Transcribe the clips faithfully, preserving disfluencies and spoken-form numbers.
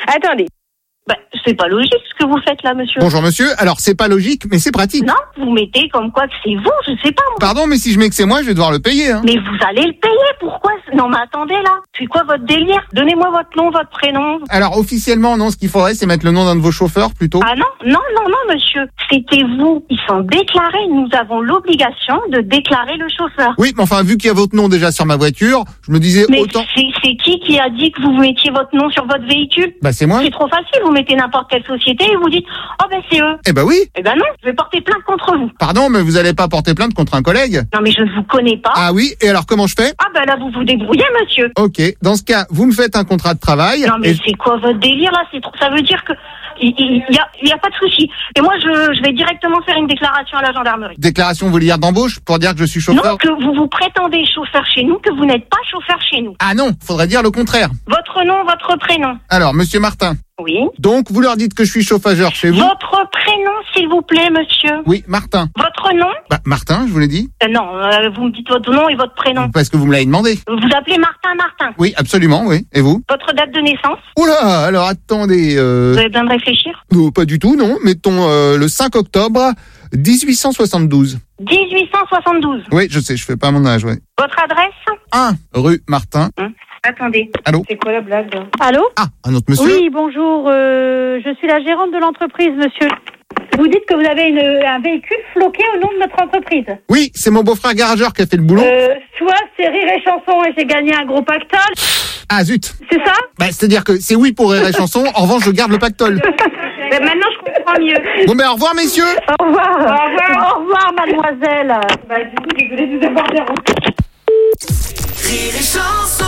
Attendez. Bah, c'est pas logique ce que vous faites là, monsieur. Bonjour monsieur, alors c'est pas logique, mais c'est pratique. Non, vous mettez comme quoi que c'est vous, je sais pas moi. Pardon, mais si je mets que c'est moi, je vais devoir le payer. Hein. Mais vous allez le payer, pourquoi? Non mais attendez là, c'est quoi votre délire? Donnez-moi votre nom, votre prénom. Alors officiellement, non, ce qu'il faudrait, c'est mettre le nom d'un de vos chauffeurs plutôt. Ah non, non, non, non monsieur, c'était vous. Ils sont déclarés, nous avons l'obligation de déclarer le chauffeur. Oui, mais enfin, vu qu'il y a votre nom déjà sur ma voiture, je me disais mais autant... c'est, c'est qui qui a dit que vous mettiez votre nom sur votre véhicule? Bah c'est moi. C'est trop facile, vous mettez n'importe quelle société et vous dites « Oh ben c'est eux ». Eh ben oui. Eh ben non, je vais porter plainte contre vous. Pardon, mais vous allez pas porter plainte contre un collègue? Non mais je ne vous connais pas. Ah oui, et alors comment je fais? Ah ben là vous vous débrouillez monsieur. Ok, dans ce cas, vous me faites un contrat de travail. Non mais et... c'est quoi votre délire là? C'est trop... Ça veut dire que il, il, il y a, il y a pas de souci. Et moi je, je vais directement faire une déclaration à la gendarmerie. Déclaration, vous voulez dire d'embauche pour dire que je suis chauffeur? Non, que vous vous prétendez chauffeur chez nous, que vous n'êtes pas chauffeur chez nous. Ah non, faudrait dire le contraire. Votre nom, votre prénom. Alors, monsieur Martin. Oui. Donc, vous leur dites que je suis chauffageur chez vous? Votre prénom, s'il vous plaît, monsieur. Oui, Martin. Votre nom? Bah, Martin, je vous l'ai dit. euh, Non, euh, vous me dites votre nom et votre prénom. Parce que vous me l'avez demandé. Vous vous appelez Martin Martin. Oui, absolument, oui. Et vous? Votre date de naissance? Oula, alors attendez... Euh... Vous avez besoin de réfléchir? Non, pas du tout, non. Mettons euh, le cinq octobre dix-huit cent soixante-douze. dix-huit cent soixante-douze. Oui, je sais, je fais pas mon âge, oui. Votre adresse? un rue Martin. Hum. Attendez. Allô? C'est quoi la blague? Allô? Ah, un autre monsieur? Oui, bonjour. Euh, je suis la gérante de l'entreprise, monsieur. Vous dites que vous avez une, un véhicule floqué au nom de notre entreprise. Oui, c'est mon beau-frère garageur qui a fait le boulot. Euh, soit c'est Rire et Chanson et j'ai gagné un gros pactole. Ah zut. C'est ça? Bah, c'est-à-dire que c'est oui pour Rire et Chanson, en revanche je garde le pactole. Ben, maintenant je comprends mieux. Bon ben au revoir messieurs. Au revoir. Au revoir. Au revoir, mademoiselle. Bah, du coup, désolé de vous avoir dérangé. Rire et Chanson.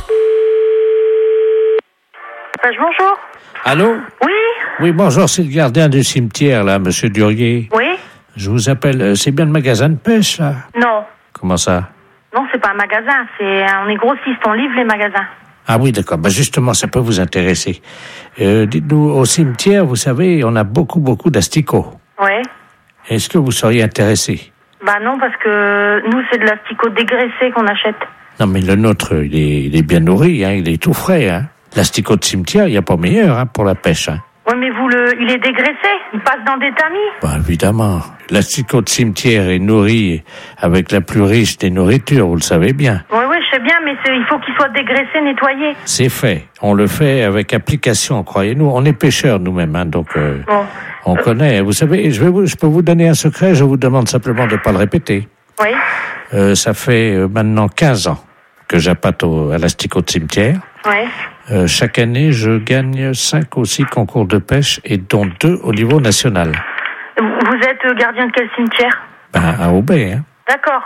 Bonjour. Allô? Oui. Oui, bonjour, c'est le gardien du cimetière, là, monsieur Durier. Oui. Je vous appelle, euh, c'est bien le magasin de pêche, là? Non. Comment ça? Non, c'est pas un magasin. C'est on est grossiste, on livre les magasins. Ah oui, d'accord. Bah justement, ça peut vous intéresser. Euh, dites-nous, au cimetière, vous savez, on a beaucoup, beaucoup d'asticots. Ouais. Est-ce que vous seriez intéressé? Bah non, parce que nous, c'est de l'asticot dégraissé qu'on achète. Non, mais le nôtre, il est, il est bien nourri, hein, il est tout frais, hein. L'asticot de cimetière, il n'y a pas meilleur, hein, pour la pêche, hein. Oui, mais vous, le, il est dégraissé. Il passe dans des tamis. Bah, évidemment. L'asticot de cimetière est nourri avec la plus riche des nourritures, vous le savez bien. Oui, oui, je sais bien, mais c'est, il faut qu'il soit dégraissé, nettoyé. C'est fait. On le fait avec application, croyez-nous. On est pêcheurs nous-mêmes, hein, donc euh, Bon. on Euh, connaît. Vous savez, je, vais vous, je peux vous donner un secret, je vous demande simplement de ne pas le répéter. Oui. Euh, ça fait euh, maintenant quinze ans que j'appâte au, à l'asticot de cimetière. Oui. Euh, chaque année, je gagne cinq ou six concours de pêche et dont deux au niveau national. Vous êtes gardien de quel cimetière? Ben, à Aubais, hein. D'accord.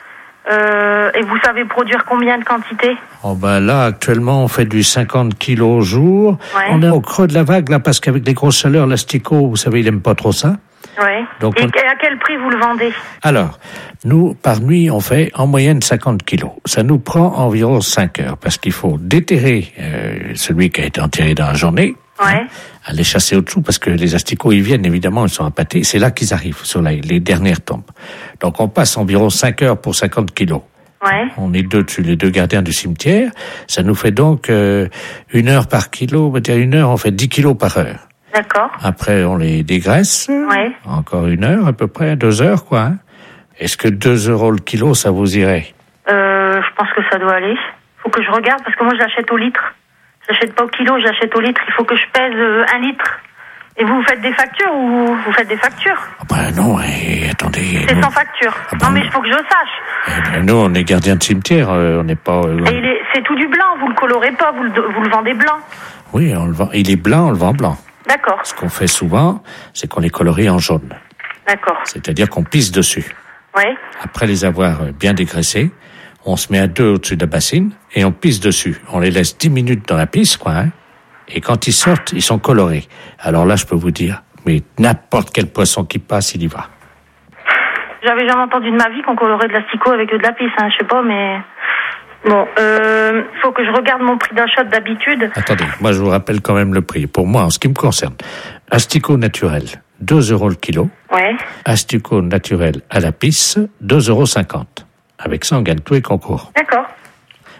Euh, et vous savez produire combien de quantité? Oh ben là, actuellement, on fait du cinquante kilos au jour. Ouais. On est au creux de la vague, là, parce qu'avec les grosses chaleurs, l'asticot, vous savez, il aime pas trop ça. Oui. Donc, et, on- et à quel prix vous le vendez? Alors, nous, par nuit, on fait en moyenne cinquante kilos. Ça nous prend environ cinq heures, parce qu'il faut déterrer euh, celui qui a été enterré dans la journée, Ouais. hein, aller chasser au-dessous, parce que les asticots, ils viennent, évidemment, ils sont appâtés. C'est là qu'ils arrivent, sur la- les dernières tombes. Donc, on passe environ cinq heures pour cinquante kilos. Ouais. On est deux dessus, les deux gardiens du cimetière. Ça nous fait donc euh, une heure par kilo. On va dire une heure, on fait dix kilos par heure. D'accord. Après, on les dégraisse. Ouais. Encore une heure, à peu près, deux heures, quoi. Hein. Est-ce que deux euros le kilo, ça vous irait? Euh, je pense que ça doit aller. Faut que je regarde, parce que moi, je l'achète au litre. Je l'achète pas au kilo, je l'achète au litre. Il faut que je pèse euh, un litre. Et vous, vous faites des factures ou vous faites des factures? Ah ben non, et, attendez. C'est nous, sans facture. Ah ben non, mais non. il faut que je sache. eh ben, nous, on est gardiens de cimetière, euh, on n'est pas... euh, Et il est, c'est tout du blanc, vous le colorez pas, vous le, vous le vendez blanc. Oui, on le vend. Il est blanc, on le vend blanc. D'accord, Ce qu'on fait souvent, c'est qu'on les colorie en jaune. d'accord. C'est-à-dire qu'on pisse dessus. Ouais, Après les avoir euh, bien dégraissés, on se met à deux au-dessus de la bassine et on pisse dessus. On les laisse dix minutes dans la pisse, quoi, hein. Et quand ils sortent, ils sont colorés. Alors là, je peux vous dire, mais n'importe quel poisson qui passe, il y va. j'avais jamais entendu de ma vie qu'on colorait de l'asticot avec de la pisse, hein, je sais pas, mais... Bon, euh, faut que je regarde mon prix d'achat d'habitude. Attendez, moi je vous rappelle quand même le prix. Pour moi, en ce qui me concerne, asticot naturel, deux euros le kilo. Ouais, Asticot naturel à la pisse, deux euros cinquante. Avec ça, on gagne tous les concours. d'accord.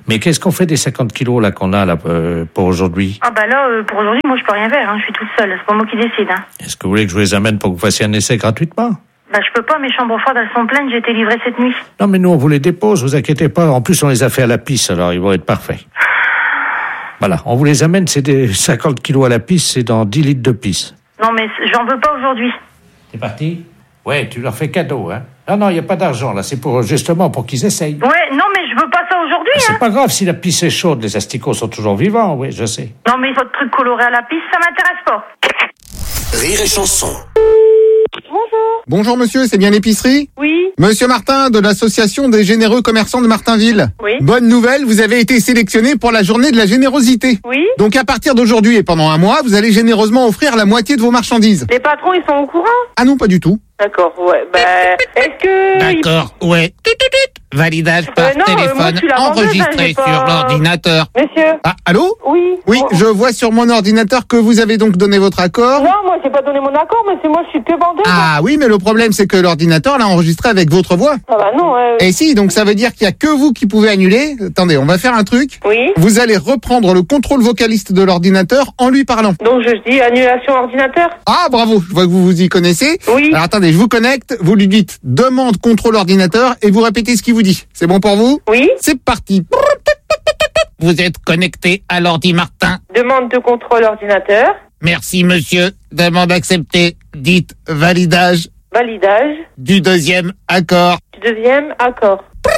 Mais qu'est-ce qu'on fait des cinquante kilos là qu'on a là euh, pour aujourd'hui? Ah bah là, euh, pour aujourd'hui, moi je peux rien faire, hein. Je suis toute seule, c'est pas moi qui décide. Hein. Est-ce que vous voulez que je vous les amène pour que vous fassiez un essai gratuitement? Bah je peux pas, mes chambres froides elles sont pleines, j'ai été livrée cette nuit. Non mais nous on vous les dépose, vous inquiétez pas. En plus on les a fait à la pisse, alors ils vont être parfaits. Voilà, on vous les amène, c'est des cinquante kilos à la pisse, c'est dans dix litres de pisse. Non mais j'en veux pas aujourd'hui. C'est parti? Ouais, tu leur fais cadeau, hein. Non, non, il n'y a pas d'argent, là, c'est pour, justement, pour qu'ils essayent. Ouais, non mais je veux pas ça aujourd'hui, hein. C'est pas grave, si la pisse est chaude, les asticots sont toujours vivants, oui, je sais. Non mais votre truc coloré à la pisse, ça m'intéresse pas. Rire et chanson. Bonjour. Bonjour monsieur, c'est bien l'épicerie? Oui. Monsieur Martin de l'association des généreux commerçants de Martinville. Oui. Bonne nouvelle, vous avez été sélectionné pour la journée de la générosité. Oui. Donc à partir d'aujourd'hui et pendant un mois, vous allez généreusement offrir la moitié de vos marchandises. Les patrons, ils sont au courant? Ah non, pas du tout. D'accord, ouais. Bah, est-ce que... D'accord, ouais. Tut, tut, tut. Validage par Euh, non, euh, moi, téléphone je suis la vendeuse, hein, enregistré j'ai pas- sur l'ordinateur. Monsieur? Ah, allô? Oui. Oui, Bon. je vois sur mon ordinateur que vous avez donc donné votre accord. Non, moi, j'ai pas donné mon accord, mais c'est moi, je suis que vendeuse. Ah oui, mais le problème c'est que l'ordinateur l'a enregistré avec votre voix. Ah bah non, euh... Et si, donc ça veut dire qu'il y a que vous qui pouvez annuler. Attendez, on va faire un truc. Oui. Vous allez reprendre le contrôle vocaliste de l'ordinateur en lui parlant. Donc, je dis annulation ordinateur? Ah bravo, je vois que vous vous y connaissez. Oui. Alors attendez, je vous connecte, vous lui dites demande contrôle ordinateur et vous répétez ce qu'il vous dit. C'est bon pour vous? Oui. C'est parti. Vous êtes connecté à l'ordi Martin. Demande de contrôle ordinateur. Merci monsieur. Demande acceptée. Dites validage Validage. du deuxième accord. Du deuxième accord.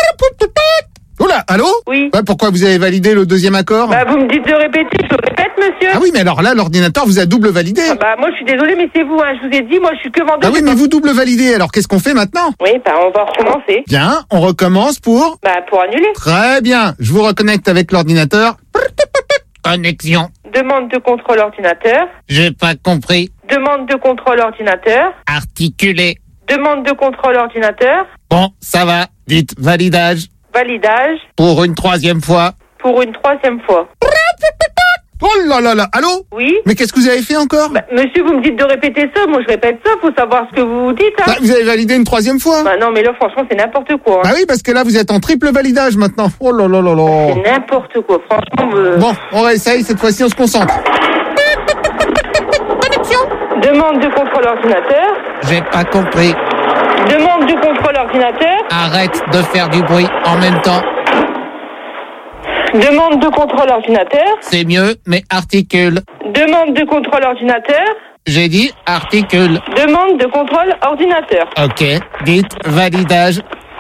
Oula, allô? Oui. Ouais, pourquoi vous avez validé le deuxième accord? Bah, vous me dites de répéter, je répète, monsieur. Ah oui, mais alors là, l'ordinateur vous a double validé. Ah bah, moi, je suis désolée, mais c'est vous, hein. Je vous ai dit, moi, je suis que vendeuse. Ah oui, mais vous double validez. Alors qu'est-ce qu'on fait maintenant? Oui, bah, on va recommencer. Bien, on recommence pour... Bah, pour annuler. Très bien, je vous reconnecte avec l'ordinateur. Connexion. Demande de contrôle ordinateur. J'ai pas compris. Demande de contrôle ordinateur. Articulé. Demande de contrôle ordinateur. Bon, ça va. Dites validage Validage. pour une troisième fois. Pour une troisième fois. Oh là là là, allô? Oui. Mais qu'est-ce que vous avez fait encore? Bah, monsieur, vous me dites de répéter ça. Moi, je répète ça. Faut savoir ce que vous dites, hein. Bah, vous avez validé une troisième fois. Bah, non, mais là, franchement, c'est n'importe quoi, hein. Bah oui, parce que là, vous êtes en triple validage maintenant. Oh là là là là. C'est n'importe quoi. Franchement, euh... Bon, on réessaye, cette fois-ci, on se concentre. Demande de contrôle ordinateur. J'ai pas compris. Demande de contrôle ordinateur. Arrête de faire du bruit en même temps. Demande de contrôle ordinateur. C'est mieux, mais articule. Demande de contrôle ordinateur. J'ai dit articule. Demande de contrôle ordinateur. Ok. Dites validage.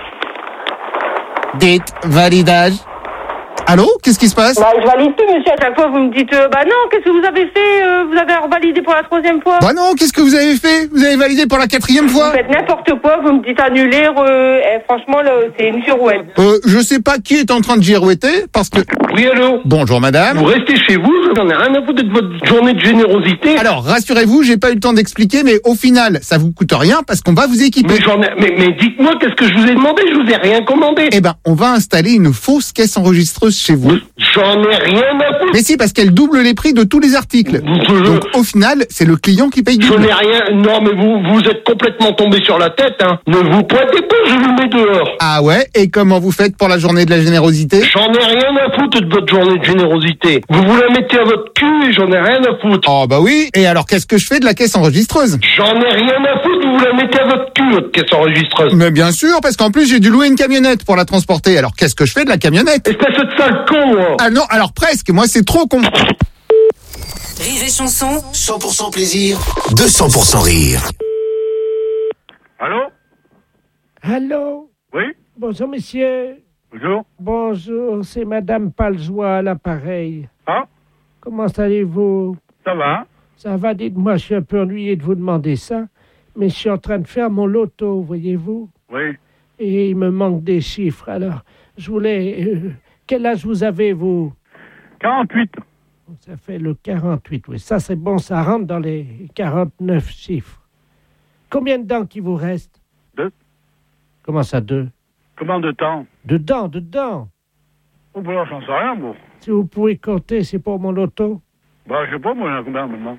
Dites validage. Allô? Qu'est-ce qui se passe? Bah, je valide plus, monsieur. À chaque fois, vous me dites, euh, bah non, qu'est-ce que vous avez fait? euh, Vous avez revalidé pour la troisième fois? Bah non, qu'est-ce que vous avez fait? Vous avez validé pour la quatrième fois? Vous faites n'importe quoi, vous me dites annuler, euh, eh, franchement, là, c'est une girouette. Euh, je sais pas qui est en train de girouetter, parce que... Oui, allô? Bonjour madame. Vous restez chez vous, j'en ai rien à foutre de votre journée de générosité. Alors, rassurez-vous, j'ai pas eu le temps d'expliquer, mais au final, ça vous coûte rien parce qu'on va vous équiper. Mais, j'en ai- mais, mais dites-moi, qu'est-ce que je vous ai demandé? Je vous ai rien commandé. Eh ben, on va installer une fausse caisse enregistreuse chez vous. J'en ai rien à foutre. Mais si, parce qu'elle double les prix de tous les articles. Je- Donc, au final, c'est le client qui paye Je double. n'ai rien. Non, mais vous, vous êtes complètement tombé sur la tête, hein. Ne vous pointez pas, je vous mets dehors. Ah ouais? Et comment vous faites pour la journée de la générosité? J'en ai rien à foutre de votre journée de générosité. Vous vous la mettez à votre cul et j'en ai rien à foutre. Oh bah oui. Et alors, qu'est-ce que je fais de la caisse enregistreuse? J'en ai rien à foutre, vous la mettez à votre cul, votre caisse enregistreuse. Mais bien sûr, parce qu'en plus, j'ai dû louer une camionnette pour la transporter. Alors, qu'est-ce que je fais de la camionnette? Espèce de sale con, moi. Ah non, alors presque. Moi, c'est trop con. Rire et chanson, cent pour cent plaisir, deux cents pour cent rire. Allô? Allô? Oui? Bonjour, monsieur. Bonjour? Bonjour, c'est Madame Paljoie à l'appareil. Ah? Comment allez-vous? Ça va? Ça va, dites-moi, je suis un peu ennuyé de vous demander ça, mais je suis en train de faire mon loto, voyez-vous? Oui. Et il me manque des chiffres, alors je voulais... euh, quel âge vous avez, vous? quarante-huit. Ça fait le quarante-huit, oui. Ça, c'est bon, ça rentre dans les quarante-neuf chiffres. Combien de dents qui vous reste? Deux. Comment ça, deux? Combien de temps? De dents, de dents. Oh, bah là, j'en sais rien, moi. Si vous pouvez compter, c'est pour mon loto. Bah, je sais pas, moi, il y en a combien maintenant?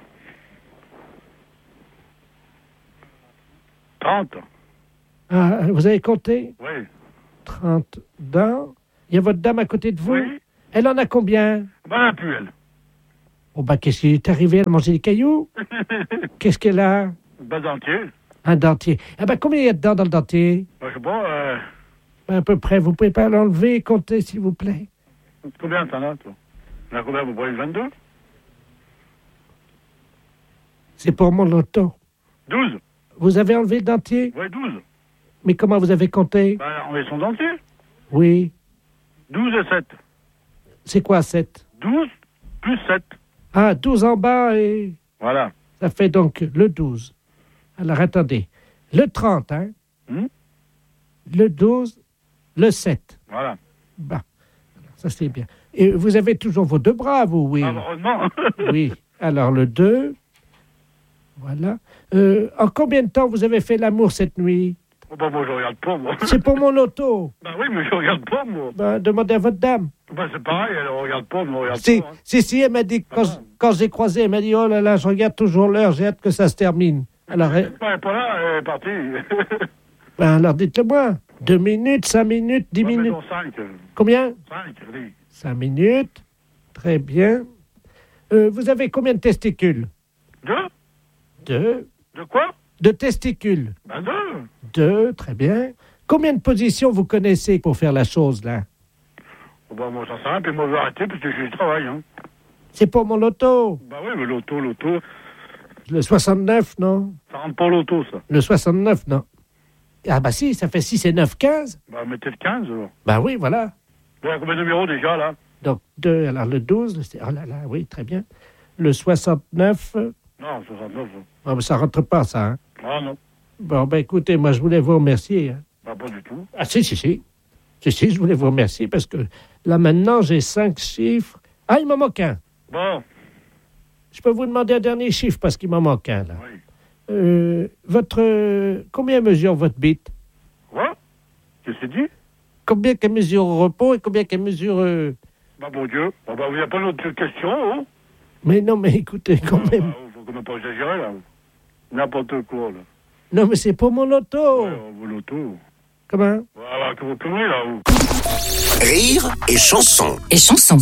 trente. Ah, vous avez compté? Oui. trente dents. Il y a votre dame à côté de vous? Oui. Elle en a combien? Ben, elle a plus, elle. Oh bah qu'est-ce qui est arrivé? Elle a mangé des cailloux? Qu'est-ce qu'elle a? Ben, dentier. Un dentier. Ah bah combien il y a dedans dans le dentier? Ben, je sais pas, euh, À peu près, vous pouvez pas l'enlever et compter s'il vous plaît? combien t'en as, toi? T'en as combien, vous prenez vingt-deux? C'est pour mon loto. douze. Vous avez enlevé le dentier? Ouais, douze. Mais comment vous avez compté? Ben, on met son dentier. Oui. douze et sept. C'est quoi sept? douze plus sept. Ah, douze en bas et... Voilà. Ça fait donc le douze. Alors attendez. Le trente, hein? Hmm? Le douze, le sept. Voilà. Bah, ça c'est bien. Et vous avez toujours vos deux bras, vous, oui? Ah, heureusement. Oui. Alors le deux. Voilà. Euh, en combien de temps vous avez fait l'amour cette nuit? Oh, ben, moi, je regarde pas, moi. C'est pour mon loto. Ben oui, mais je regarde pas, moi. Ben, demandez à votre dame. Ben, c'est pareil, elle regarde pas, elle me regarde Si, pas. Hein. si, si, elle m'a dit, quand, Ah je- bon? quand j'ai croisé, elle m'a dit, oh là là, je regarde toujours l'heure, j'ai hâte que ça se termine. Alors, elle- Elle est pas là, elle est partie. ben, alors dites-le-moi. Deux minutes, cinq minutes, dix minutes. Mettons cinq. Combien? cinq, oui. Cinq minutes. Très bien. Euh, vous avez combien de testicules? Deux? Deux. De quoi? De testicules? Ben deux. Deux, très bien. Combien de positions vous connaissez pour faire la chose, là? Oh, ben, moi, ça sert à rien, puis moi, je vais arrêter, parce que j'ai du travail, hein. C'est pour mon loto. Ben oui, mais l'auto, l'auto, Le soixante-neuf, non? ça rentre pas l'auto, ça. Le soixante-neuf, non. Ah bah si, ça fait six et neuf, quinze. Ben, mettez le quinze, alors. Bah oui, voilà. Il y a combien de numéros, déjà, là? Donc deux, alors le douze, c'est- oh là là, oui, très bien. Le soixante-neuf, euh, Non, soixante-neuf. oh, mais ça rentre pas, ça. Hein. Ah, non. Bon, ben écoutez, moi je voulais vous remercier. Hein. Ben, pas du tout. Ah si, si, si. Si, si, je voulais vous remercier parce que là maintenant j'ai cinq chiffres. Ah, il m'en manque un. Bon, Je peux vous demander un dernier chiffre parce qu'il m'en manque un, là. oui. Euh, votre... euh, combien mesure votre bite? Quoi? Qu'est-ce que c'est dit? Combien qu'elle mesure au repos et combien qu'elle mesure... euh, Ben, bon Dieu. Bon, ben, il n'y a pas d'autre question, hein? Mais non, mais écoutez, quand Ben, même. faut quand même pas exagérer, là. N'importe quoi, là. Non, mais c'est pour mon loto. Ouais, on veut l'auto. Comment? Voilà, que vous conneries, là, vous. Rire et chanson. Et chanson.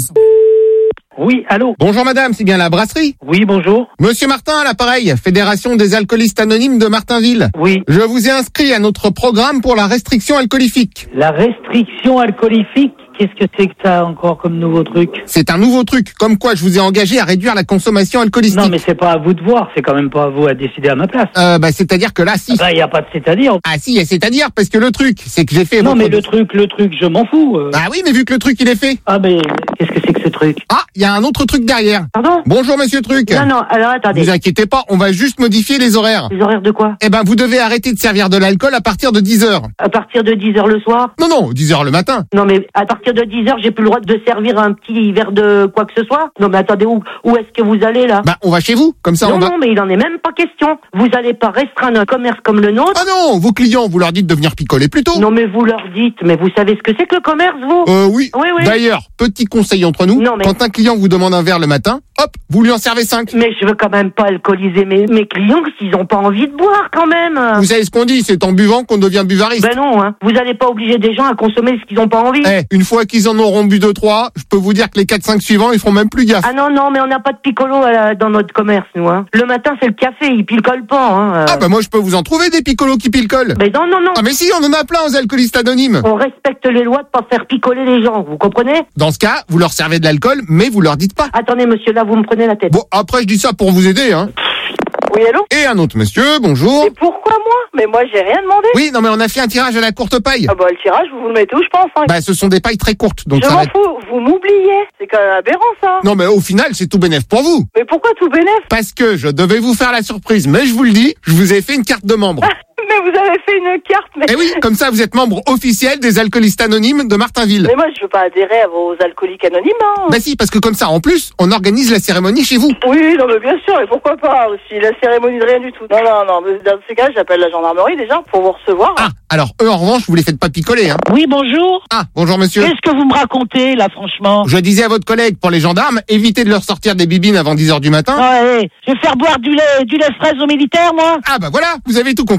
Oui, allô? Bonjour madame, c'est bien la brasserie? Oui, bonjour. Monsieur Martin à l'appareil, Fédération des alcoolistes anonymes de Martinville. Oui. Je vous ai inscrit à notre programme pour la restriction alcoolifique. La restriction alcoolifique, qu'est-ce que c'est que ça encore comme nouveau truc? C'est un nouveau truc, comme quoi je vous ai engagé à réduire la consommation alcoolistique. Non, mais c'est pas à vous de voir, c'est quand même pas à vous à décider à ma place. Euh, bah, c'est-à-dire que là, si. Bah, y a pas de c'est-à-dire. Ah si, c'est-à-dire, parce que le truc, c'est que j'ai fait... Non, votre- mais le truc, le truc, je m'en fous. euh. Ah oui, mais vu que le truc, il est fait. Ah, mais qu'est-ce que c'est que ce truc? Ah, il y a un autre truc derrière. Pardon? Bonjour monsieur Truc. Non, non, alors attendez. Vous inquiétez pas, on va juste modifier les horaires. Les horaires de quoi? Eh ben, vous devez arrêter de servir de l'alcool à partir de dix heures. À partir de dix heures le soir? Non, non, dix heures le matin. Non, mais à partir de dix heures, j'ai plus le droit de servir un petit verre de quoi que ce soit? Non, mais attendez, où, où est-ce que vous allez, là? Bah, on va chez vous, comme ça non, on va... non, mais il en est même pas question. Vous allez pas restreindre un commerce comme le nôtre? Ah non, vos clients, vous leur dites de venir picoler plus tôt. Non, mais vous leur dites, mais vous savez ce que c'est que le commerce, vous? Euh, oui. Oui, oui. D'ailleurs, petit conseil entre nous, Non, mais- quand un client vous demande un verre le matin, hop, vous lui en servez cinq. Mais je veux quand même pas alcooliser mes, mes clients s'ils ont pas envie de boire, quand même. Vous savez ce qu'on dit, c'est en buvant qu'on devient buvariste. Ben non, hein. Vous allez pas obliger des gens à consommer ce qu'ils ont pas envie. Eh, une fois qu'ils en auront bu deux, trois, je peux vous dire que les quatre, cinq suivants, ils feront même plus gaffe. Ah non, non, mais on n'a pas de piccolo à la- dans notre commerce, nous, hein. Le matin, c'est le café, il picole pas, hein. euh. Ah bah moi je peux vous en trouver des picolos qui picolent. Mais non, non, non. Ah mais si, on en a plein aux alcoolistes anonymes. On respecte les lois de pas faire picoler les gens, vous comprenez? Dans ce cas, vous leur servez de l'alcool, mais vous leur dites pas. Attendez, monsieur, là, vous me prenez la tête. Bon, après je dis ça pour vous aider, hein. Oui, allô? Et un autre monsieur, bonjour. Mais pourquoi moi? Mais moi, j'ai rien demandé. Oui, non mais on a fait un tirage à la courte paille. Ah bah, le tirage, vous vous le mettez où, je pense, hein. Bah ce sont des pailles très courtes, donc je ça va m'en être... fous, vous m'oubliez. C'est quand même aberrant, ça. Non mais au final, c'est tout bénef pour vous. Mais pourquoi tout bénef? Parce que je devais vous faire la surprise, mais je vous le dis, je vous ai fait une carte de membre. Mais vous avez fait une carte, mais... Eh oui, comme ça vous êtes membre officiel des alcoolistes anonymes de Martinville. Mais moi, je veux pas adhérer à vos alcooliques anonymes, hein. Bah si, parce que comme ça, en plus, on organise la cérémonie chez vous. Oui, non, mais bien sûr, et pourquoi pas aussi, la cérémonie de rien du tout. Non, non, non, mais dans ces cas, j'appelle la gendarmerie, déjà, pour vous recevoir. Ah, alors eux, en revanche, vous les faites pas picoler, hein. Oui, bonjour. Ah, bonjour monsieur. Qu'est-ce que vous me racontez, là, franchement? Je disais à votre collègue, pour les gendarmes, évitez de leur sortir des bibines avant dix heures du matin. Ouais, je vais faire boire du lait, du lait fraise aux militaires, moi. Ah bah voilà, vous avez tout compris. Non,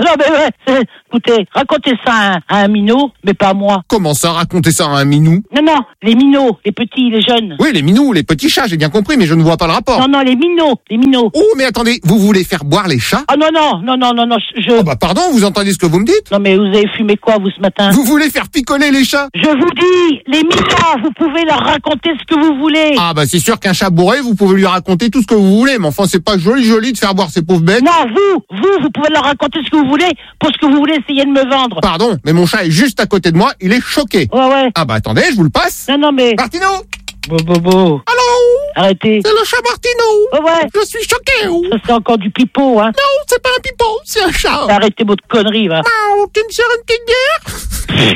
non, mais ouais, c'est- écoutez, racontez ça à un, à un minot, mais pas à moi. Comment ça, raconter ça à un minou? Non, non, les minots, les petits, les jeunes. Oui, les minous, les petits chats, j'ai bien compris, mais je ne vois pas le rapport. Non, non, les minots, les minots. Oh, mais attendez, vous voulez faire boire les chats? Ah non, non, non, non, non, non, je... Oh bah pardon, vous entendez ce que vous me dites? Non, mais vous avez fumé quoi, vous, ce matin? Vous voulez faire picoler les chats? Je vous dis, les minots, vous pouvez leur raconter ce que vous voulez. Ah bah c'est sûr qu'un chat bourré, vous pouvez lui raconter tout ce que vous voulez, mais enfin c'est pas joli joli de faire boire ces pauvres bêtes. Non, vous, vous, vous pouvez leur raconter ce que vous voulez pour ce que vous voulez essayer de me vendre. Pardon, mais mon chat est juste à côté de moi, il est choqué. Ouais, ouais. Ah bah attendez, je vous le passe. Non, non, mais... Martino! Bo, bo, bo. Allô? Arrêtez. C'est le chat Martino! Ouais, ouais. Je suis choqué! oh. Ça, c'est encore du pipeau, hein. Non, c'est pas un pipeau, c'est un chat! Arrêtez votre connerie, va. Oh, tu me sers une petite bière?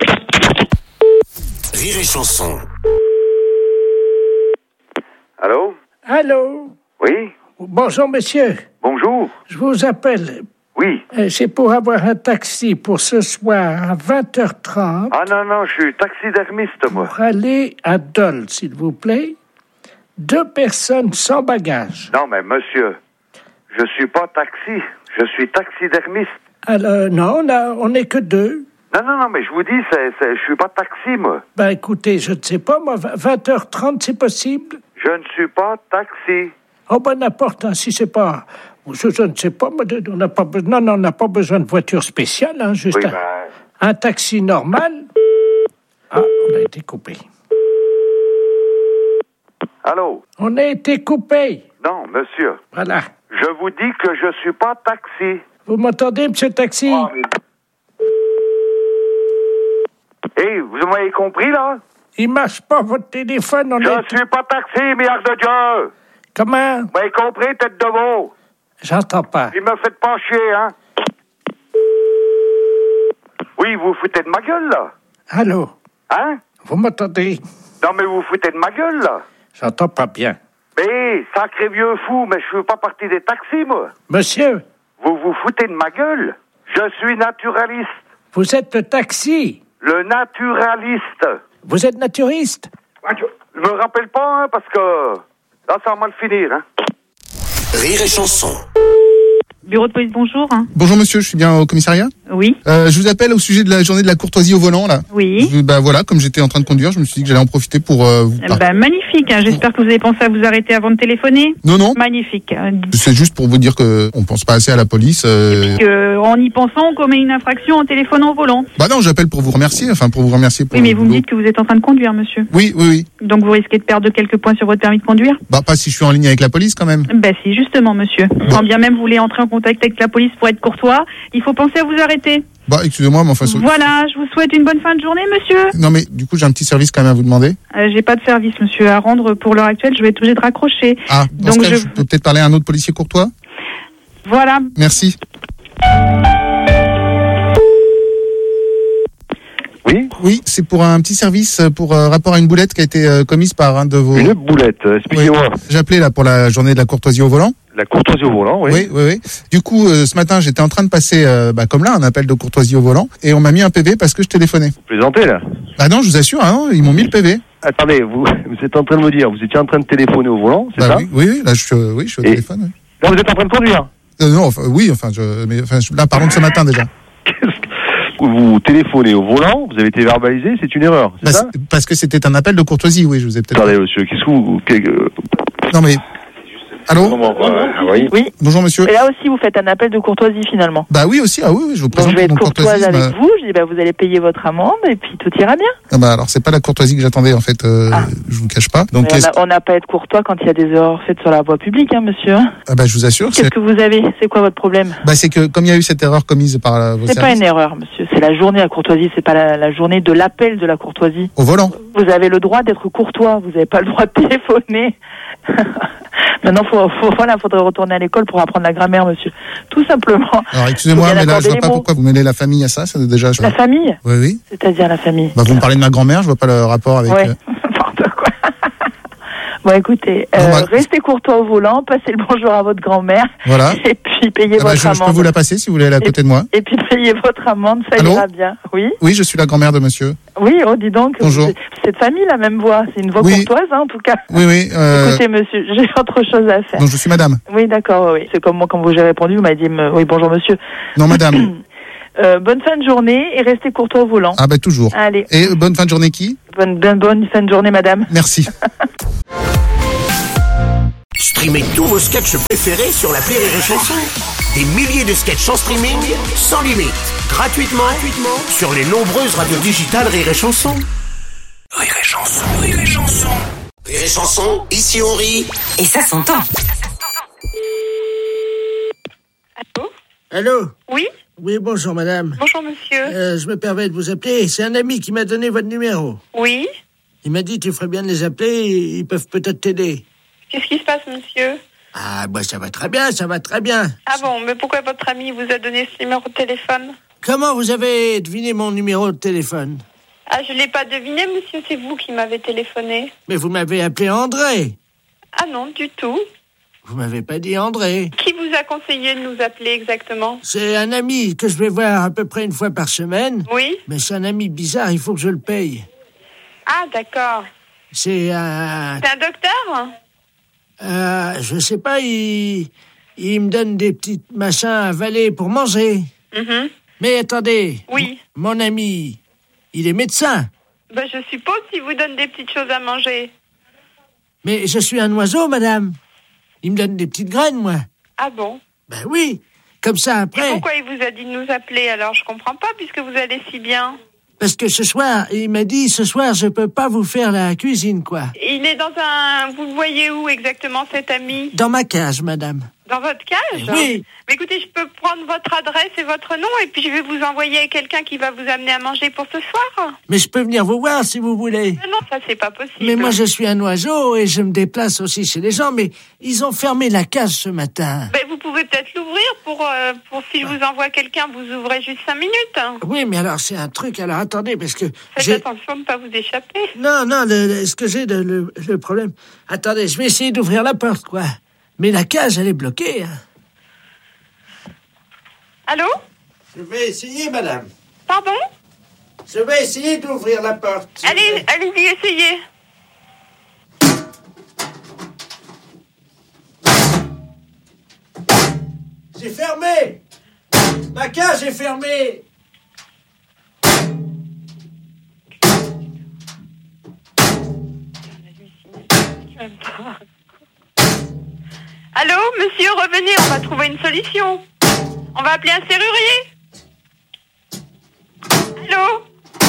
Rire et chanson. Allô? Allô? Oui? Bonjour, monsieur. Bonjour? Je vous appelle. Oui? Euh, C'est pour avoir un taxi pour ce soir à vingt heures trente Ah non, non, je suis taxidermiste, moi. pour aller à Dole, s'il vous plaît. Deux personnes sans bagage. Non, mais monsieur, je suis pas taxi, je suis taxidermiste. Alors, non, on a- on n'est que deux. Non, non, non, mais je vous dis, c'est, c'est, je suis pas taxi, moi. Ben, écoutez, je ne sais pas, moi, vingt heures trente, c'est possible? Je ne suis pas taxi. Oh, ben, n'importe, hein, si c'est pas... Je, je ne sais pas, mais de- on n'a pas besoin... Non, non, on n'a pas besoin de voiture spéciale, hein, juste Oui, un, ben... un taxi normal. Ah, on a été coupé. Allô? On a été coupé. Non, monsieur, Voilà. je vous dis que je suis pas taxi. Vous m'entendez, monsieur le taxi? Oh, mais... Hé, vous m'avez compris, là? Il marche pas, votre téléphone, on Je est... suis pas taxi, merde de Dieu! Comment? Vous m'avez compris, tête de veau? J'entends pas. Il me faites pas chier, hein? Oui, vous vous foutez de ma gueule, là? Allô? Hein? Vous m'entendez? Non, mais vous vous foutez de ma gueule, là? J'entends pas bien. Mais, sacré vieux fou, mais je suis pas parti des taxis, moi. Monsieur, Vous vous foutez de ma gueule? Je suis naturaliste. vous êtes le taxi. Le naturaliste. Vous êtes naturiste. Je me rappelle pas, hein, parce que là, ça va mal finir, hein. Rire et chanson. Bureau de police, bonjour. Bonjour monsieur, je suis bien au commissariat? Oui. Euh, je vous appelle au sujet de la journée de la courtoisie au volant, là. Oui. Je- bah voilà, comme j'étais en train de conduire, je me suis dit que j'allais en profiter pour euh, vous Eh parler. ben, magnifique. hein. J'espère que vous avez pensé à vous arrêter avant de téléphoner. Non, non. Magnifique. Euh, C'est juste pour vous dire que on pense pas assez à la police. euh, que, en y pensant, on commet une infraction en téléphonant au volant. Bah non, j'appelle pour vous remercier, enfin pour vous remercier pour Oui, mais le vous me boulot. dites que vous êtes en train de conduire, monsieur. Oui, oui, oui. Donc vous risquez de perdre quelques points sur votre permis de conduire. Bah pas si je suis en ligne avec la police quand même. Ben si, justement, monsieur. Quand bien même vous voulez entrer en contact avec la police pour être courtois, il faut penser à vous arrêter. Bah excusez-moi, mais enfin... Voilà, je vous souhaite une bonne fin de journée, monsieur. Non mais du coup j'ai un petit service quand même à vous demander. Euh, J'ai pas de service, monsieur, à rendre pour l'heure actuelle. Je vais être obligé de raccrocher. Ah, dans Donc ce cas, je... je peux peut-être parler à un autre policier courtois. Voilà. Merci. Oui. Oui, c'est pour un petit service, pour euh, rapport à une boulette qui a été euh, commise par un de vos... Une boulette, euh, expliquez-moi. Oui. J'ai appelé là pour la journée de la courtoisie au volant. La courtoisie au volant, oui. Oui, oui, oui. Du coup, euh, ce matin, j'étais en train de passer, euh, bah, comme là, un appel de courtoisie au volant, et on m'a mis un P V parce que je téléphonais. Vous plaisantez, là? Bah non, je vous assure, hein, ils m'ont mis le P V. Attendez, vous, vous êtes en train de me dire, vous étiez en train de téléphoner au volant, c'est Bah ça? oui, oui, oui, là, je suis, euh, oui, je suis au Et- téléphone. Oui. Là, vous êtes en train de conduire. Euh, non, enfin, oui, enfin, je, mais, enfin, je- là, parlons de ce matin déjà. Vous téléphonez au volant, vous avez été verbalisé, c'est une erreur, c'est Bah, ça? c'est- parce que c'était un appel de courtoisie, oui, je vous ai peut-être... Attendez, monsieur, qu'est-ce que vous... que- euh, Non, mais... Allô? Oui. Oui. Bonjour, monsieur. Et là aussi, vous faites un appel de courtoisie finalement. Bah oui, aussi, ah oui, oui, je vous Donc présente je vais être mon courtoise courtoisisme. avec vous. Je dis, bah, vous allez payer votre amende et puis tout ira bien. Ah bah alors, c'est pas la courtoisie que j'attendais, en fait, euh, Ah. je vous cache pas. Donc, Mais est-ce- on a- on n'a pas à être courtois quand il y a des erreurs faites sur la voie publique, hein, monsieur. ah bah, je vous assure, Qu'est-ce c'est... que vous avez? C'est quoi votre problème? Bah, c'est que, comme il y a eu cette erreur commise par euh, vos C'est pas services... une erreur, monsieur. C'est la journée à courtoisie. C'est pas la, la journée de l'appel de la courtoisie. Au volant. Vous avez le droit d'être courtois. Vous n'avez pas le droit de téléphoner. Maintenant, faut, faut, voilà, faudrait retourner à l'école pour apprendre la grammaire, monsieur. Tout simplement. Alors, excusez-moi, Faut bien mais là, accorder je vois les pas mots. pourquoi vous mêlez la famille à ça, c'est déjà... je- La famille? Oui, oui. C'est-à-dire la famille. Bah, vous me parlez de ma grand-mère, je vois pas le rapport avec... Ouais. euh, Bon, écoutez, Non, euh, bah- restez courtois au volant, passez le bonjour à votre grand-mère. Voilà. Et puis, puis payez Ah bah, votre je, je peux amende. vous la passer si vous voulez, elle est à côté de moi. Et puis payez votre amende, ça Allô ira bien. Oui. Oui, je suis la grand-mère de monsieur. Oui, oh, dis donc. Bonjour. C'est, c'est de famille, la même voix. C'est une voix Oui. courtoise, hein, en tout cas. Oui, oui. Euh... Écoutez, monsieur, j'ai autre chose à faire. Non, je suis madame. Oui, d'accord, oui. C'est comme moi, quand vous j'ai répondu, vous m'avez dit, me- oui, bonjour, monsieur. Non, madame. Euh, bonne fin de journée et restez courtois au volant. Ah, ben toujours. Allez. Et euh, bonne fin de journée qui Bonne, bonne, bonne fin de journée, madame. Merci. Streamez tous vos sketchs préférés sur l'appli Rire et Chanson. Des milliers de sketchs en streaming, sans limite, gratuitement, gratuitement sur les nombreuses radios digitales Rire et Chanson. Rire et Chanson, Rire et Chanson. Rire et Chanson, ici on rit. Et ça s'entend. Allô Allô Oui. Oui, bonjour madame. Bonjour monsieur. Euh, je me permets de vous appeler. C'est un ami qui m'a donné votre numéro. Oui. Il m'a dit tu ferais bien de les appeler, ils peuvent peut-être t'aider. Qu'est-ce qui se passe monsieur? Ah, bah ça va très bien, ça va très bien. Ah bon, mais pourquoi votre ami vous a donné ce numéro de téléphone? Comment vous avez deviné mon numéro de téléphone? Ah, je l'ai pas deviné monsieur, c'est vous qui m'avez téléphoné. Mais vous m'avez appelé André. Ah non, du tout. Vous m'avez pas dit André. Qui vous a conseillé de nous appeler exactement? C'est un ami que je vais voir à peu près une fois par semaine. Oui. Mais c'est un ami bizarre, il faut que je le paye. Ah d'accord. C'est un... C'est un docteur? Euh, je sais pas, il... il me donne des petits machins à avaler pour manger. Mhm. Mais attendez. Oui. Mon ami, il est médecin. Ben, je suppose qu'il vous donne des petites choses à manger. Mais je suis un oiseau, madame. Il me donne des petites graines, moi. Ah bon? Ben oui. Comme ça, Et après... pourquoi il vous a dit de nous appeler alors? Je comprends pas puisque vous allez si bien. Parce que ce soir, il m'a dit, ce soir, je peux pas vous faire la cuisine, quoi. Il est dans un... Vous le voyez où exactement cet ami? Dans ma cage, madame. Dans votre cage? Oui. Mais écoutez, je peux prendre votre adresse et votre nom et puis je vais vous envoyer quelqu'un qui va vous amener à manger pour ce soir. Mais je peux venir vous voir si vous voulez. Ah non, ça c'est pas possible. Mais moi, je suis un oiseau et je me déplace aussi chez les gens, mais ils ont fermé la cage ce matin. Ben, vous pouvez peut-être l'ouvrir pour, euh, pour si je vous envoie quelqu'un, vous ouvrez juste cinq minutes. Oui, mais alors, c'est un truc. Alors, attendez, parce que... Faites j'ai... attention de ne pas vous échapper. Non, non, le, le- ce que j'ai, de, le, le problème... Attendez, je vais essayer d'ouvrir la porte, quoi. Mais la cage, elle est bloquée. Hein. Allô? Je vais essayer, madame. Pardon? Je vais essayer d'ouvrir la porte. Allez, allez-y, essayez. C'est fermé. Ma cage est fermée. Allô, monsieur, revenez, on va trouver une solution. On va appeler un serrurier. Allô?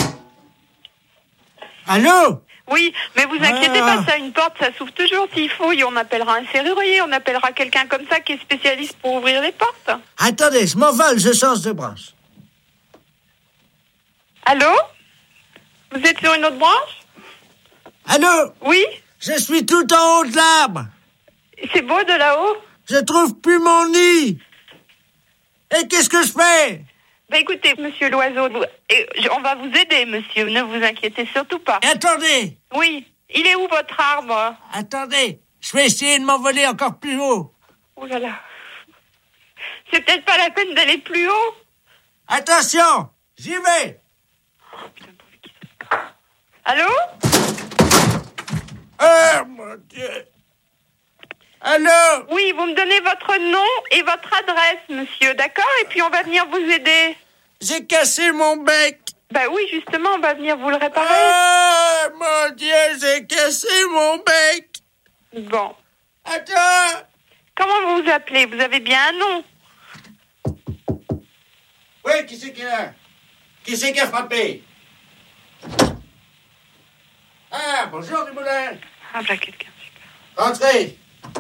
Allô? Oui, mais vous inquiétez Ah. pas, ça, une porte, ça s'ouvre toujours s'il faut. Et on appellera un serrurier, on appellera quelqu'un comme ça qui est spécialiste pour ouvrir les portes. Attendez, je m'envole, je change de branche. Allô? Vous êtes sur une autre branche? Allô? Oui? Je suis tout en haut de l'arbre. C'est beau de là-haut? Je trouve plus mon nid. Et qu'est-ce que je fais? Bah écoutez, monsieur l'oiseau, vous- et je- on va vous aider, monsieur, ne vous inquiétez surtout pas. Attendez. Oui, il est où votre arbre? Attendez, je vais essayer de m'envoler encore plus haut. Oh là là. C'est peut-être pas la peine d'aller plus haut. Attention, j'y vais. Allô? Oh mon Dieu. Allô? Oui, vous me donnez votre nom et votre adresse, monsieur, d'accord? Et puis on va venir vous aider. J'ai cassé mon bec. Bah oui, justement, on va venir vous le réparer. Oh mon Dieu, j'ai cassé mon bec. Bon. Attends. Comment vous vous appelez? Vous avez bien un nom? Oui, qui c'est qui est là? Qui c'est qui a frappé? Ah, bonjour du moulin. Ah bah quelqu'un. Entrez.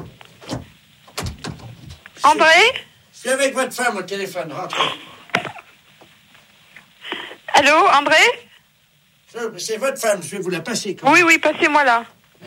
André? Je suis avec votre femme au téléphone, rentrez. Allô, André? Je- C'est votre femme, je vais vous la passer. Quand Oui, oui, passez-moi là.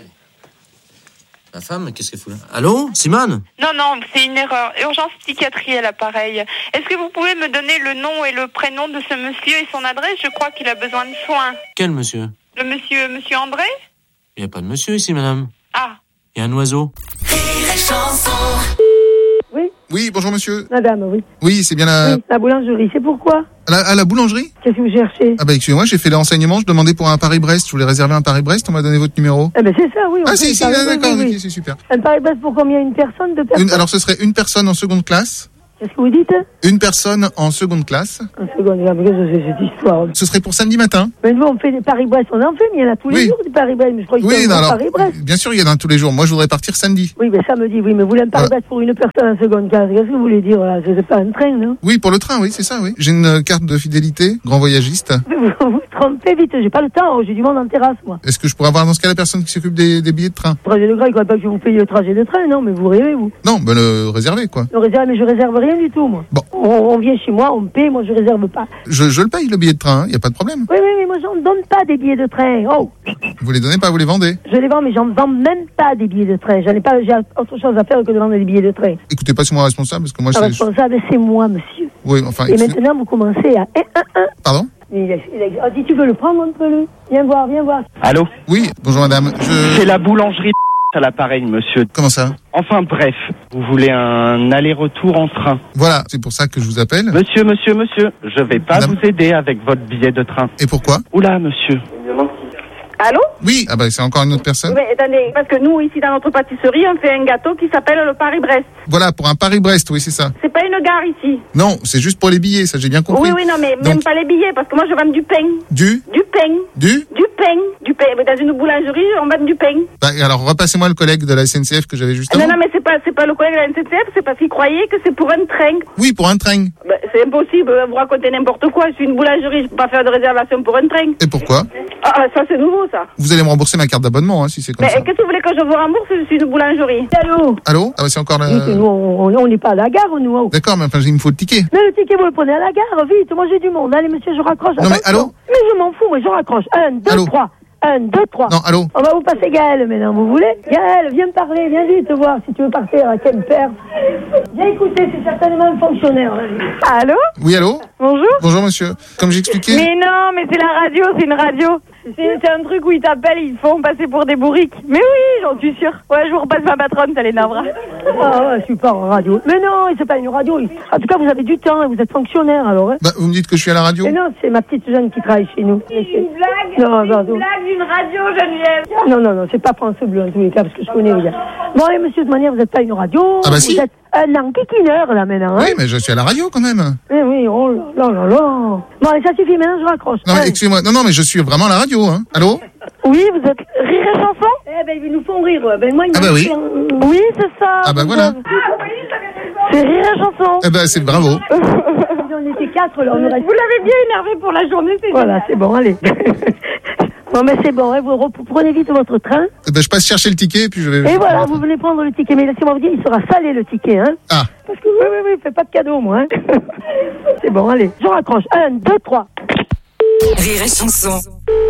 La femme, qu'est-ce qu'elle fout là? Allô, Simone? Non, non, c'est une erreur. Urgence psychiatrie à l'appareil. Est-ce que vous pouvez me donner le nom et le prénom de ce monsieur et son adresse? Je crois qu'il a besoin de soins. Quel monsieur? Le monsieur, monsieur André? Il n'y a pas de monsieur ici, madame. Ah. Il y a un oiseau. Rire et chanson. Oui. Oui, bonjour monsieur. Madame, oui. Oui, c'est bien la... Oui, la boulangerie, c'est pourquoi? À la, à la boulangerie? Qu'est-ce que vous cherchez? Ah bah excusez-moi, j'ai fait les renseignements, je demandais pour un Paris-Brest, je voulais réserver un Paris-Brest, on m'a donné votre numéro. Eh ben c'est ça, oui. on Ah fait si, le si, Paris-Brest, d'accord, oui, ok, oui. c'est super. Un Paris-Brest pour combien? Une personne, deux personnes? Une, alors ce serait une personne en seconde classe. Qu'est-ce que vous dites? Une personne en seconde classe. Un second, qu'est-ce que c'est cette histoire? Ce serait pour samedi matin. Mais nous, on fait des Paris-Brest, on en fait, mais il y en a tous les Oui. jours des Paris-Brest. Mais je crois qu'il Oui, y non, a un alors, Paris-Brest. bien sûr, il y en a tous les jours. Moi, je voudrais partir samedi. Oui, mais samedi, oui, mais vous voulez un Paris-Brest pour une personne en seconde classe. Qu'est-ce que vous voulez dire, là? C'est pas un train, non? Oui, pour le train, oui, c'est ça, oui. J'ai une euh, carte de fidélité, grand voyagiste. Vous vous trompez vite, j'ai pas le temps, j'ai du monde en terrasse, moi. Est-ce que je pourrais avoir dans ce cas la personne qui s'occupe des, des billets de train? Trajet de train, il ne pas que vous payiez le trajet de train, non, mais vous rêvez, vous. Non, ben le réserver, quoi. Le réserve, mais je réserve rien du tout, moi. Bon. On, on vient chez moi, on me paye, moi je réserve pas. Je, je le paye, le billet de train, il n'y a pas de problème. Oui, oui, mais moi j'en donne pas des billets de train. Oh, Vous les donnez pas, vous les vendez. je les vends, mais j'en vends même pas des billets de train. J'en ai pas, j'ai autre chose à faire que de vendre des billets de train. Écoutez, passez-moi responsable, parce que moi, Le c'est... responsable, c'est moi, monsieur. Oui, enfin... Et excusez- maintenant, vous commencez à un, un, un. Pardon? Il a, il a, ah, si tu veux le prendre, on peut le. Viens voir, viens voir. Allô? Oui, bonjour madame. Je... C'est la boulangerie à l'appareil, monsieur. Comment ça? Enfin bref, vous voulez un aller-retour en train. Voilà, c'est pour ça que je vous appelle. Monsieur, monsieur, monsieur, je vais pas Madame. vous aider avec votre billet de train. Et pourquoi? Oula, monsieur. Allô? Oui. Ah bah c'est encore une autre personne. Oui, attendez, parce que nous, ici, dans notre pâtisserie, on fait un gâteau qui s'appelle le Paris-Brest. Voilà, pour un Paris-Brest, oui, c'est ça. C'est pas une gare ici. Non, c'est juste pour les billets, ça j'ai bien compris. Oui, oui, non, mais Donc, même pas les billets, parce que moi, je vends du pain. Du Du pain. Du Du pain. Du pain. Mais dans une boulangerie, on vend du pain. Bah, alors repassez-moi le collègue de la S N C F que j'avais juste Non, avant. non, mais c'est pas, c'est pas le collègue de la N C F, c'est parce qu'il croyait que c'est pour un train. Oui, pour un train. Ben, c'est impossible, vous racontez n'importe quoi. Je suis une boulangerie, je peux pas faire de réservation pour un train. Et pourquoi? Ah, ça, c'est nouveau, ça. Vous allez me rembourser ma carte d'abonnement, hein, si c'est comme Mais ça. qu'est-ce que vous voulez que je vous rembourse? Je suis une boulangerie. Allô? Allô? Ah bah c'est encore la... Dites, nous, on on n'est pas à la gare, nous. oh. D'accord, mais enfin, il me faut le ticket. Mais le ticket, vous le prenez à la gare, vite. Moi, j'ai du monde. Allez, monsieur, je raccroche. Non, mais attention. allô? Mais je m'en fous, moi, je raccroche. Un, deux, Allô? trois. Un, deux, trois. Non, allô? On va vous passer Gaël maintenant, vous voulez? Gaël, viens me parler, viens vite voir si tu veux partir à Quimper. Viens écouter, c'est certainement un fonctionnaire. là, lui. Allô? Oui, allô? Bonjour? Bonjour monsieur. Comme j'expliquais... Mais non, mais c'est la radio, c'est une radio. C'est c'est un truc où ils t'appellent, ils font passer pour des bourriques. Mais oui, j'en suis sûre. Ouais, je vous repasse ma patronne, ça l'énervera. Ah ouais, je suis pas en radio. Mais non, c'est pas une radio. En tout cas, vous avez du temps et vous êtes fonctionnaire alors. Hein. Bah, vous me dites que je suis à la radio? Mais non, c'est ma petite jeune qui travaille chez nous. C'est une blague? Non, C'est pardon. une blague d'une radio, Geneviève. Non, non, non, c'est pas France Bleu en tous les cas, parce que je connais les gars. Bon, allez, monsieur, de toute manière, vous n'êtes pas une radio. Ah bah vous si. êtes un enquiquineur, là, maintenant. Hein. Oui, mais je suis à la radio quand même. Eh oui, oh là là là là. Bon, allez, ça suffit, maintenant, je raccroche. Non, mais Allez. excusez-moi. Non, non, mais je suis vraiment à la radio, hein. Allô? Oui, vous êtes Rire et Chanson? Eh ben, ils nous font rire. Ben, moi, ils Ah bah m'ont oui. fait un- Oui, c'est ça. Ah bah voilà. C'est Rire et Chanson. Eh ben, c'est bravo. On était quatre, là, on aurait... Vous l'avez bien énervé pour la journée, c'est Voilà, c'est bon, allez. Bon, mais c'est bon, hein, vous rep- prenez vite votre train. Eh ben, je passe chercher le ticket et puis je vais... Et voilà, vous venez prendre le ticket. Mais laissez-moi vous dire, il sera salé, le ticket, hein. Ah. Parce que, oui, oui, oui, fais pas de cadeau, moi, hein. C'est bon, allez, je raccroche. Un, deux, trois. Rire et Chanson.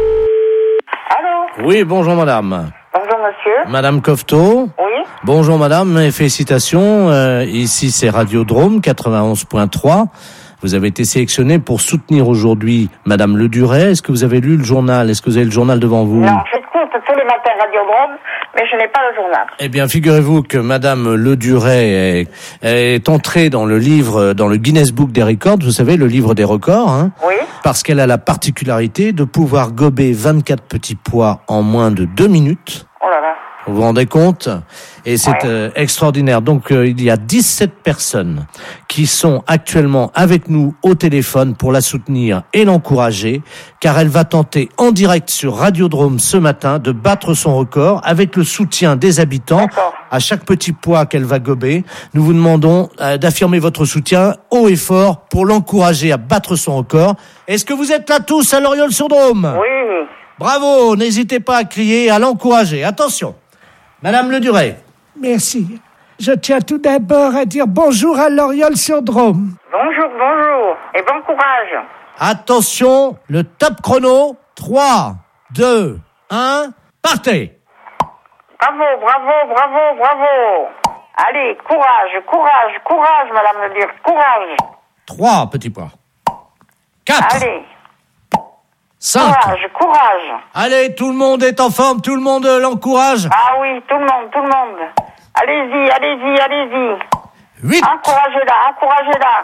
Allô? Oui, bonjour madame. Bonjour, monsieur. Madame Cofteau. Oui? Bonjour madame et félicitations. Euh, ici c'est Radiodrome quatre-vingt-onze point trois. Vous avez été sélectionnée pour soutenir aujourd'hui Madame Le Duret. Est-ce que vous avez lu le journal? Est-ce que vous avez le journal devant vous? Non, j'écoute tous les matins Radiodrome, mais je n'ai pas le journal. Eh bien, figurez-vous que Madame Le Duret est, est entrée dans le livre, dans le Guinness Book des records. Vous savez, le livre des records, hein. Oui. Parce qu'elle a la particularité de pouvoir gober vingt-quatre petits pois en moins de deux minutes. Oh là là. Vous vous rendez compte? Et c'est Ouais. euh, extraordinaire. Donc, euh, il y a dix-sept personnes qui sont actuellement avec nous au téléphone pour la soutenir et l'encourager, car elle va tenter en direct sur Radiodrome ce matin de battre son record avec le soutien des habitants. D'accord. À chaque petit pois qu'elle va gober, nous vous demandons euh, d'affirmer votre soutien haut et fort pour l'encourager à battre son record. Est-ce que vous êtes là tous à Loriol-sur-Drôme? Oui. Bravo, n'hésitez pas à crier et à l'encourager. Attention. Madame Le Duret. Merci. Je tiens tout d'abord à dire bonjour à Loriol-sur-Drôme. Bonjour, bonjour. Et bon courage. Attention, le top chrono. trois, deux, un, partez. Bravo, bravo, bravo, bravo. Allez, courage, courage, courage, madame Le Duret, courage. trois petits pois. quatre, Allez, cinq. courage, courage. Allez, tout le monde est en forme, tout le monde l'encourage. Ah oui, tout le monde, tout le monde. Allez-y, allez-y, allez-y. huit. Encouragez-la, encouragez-la.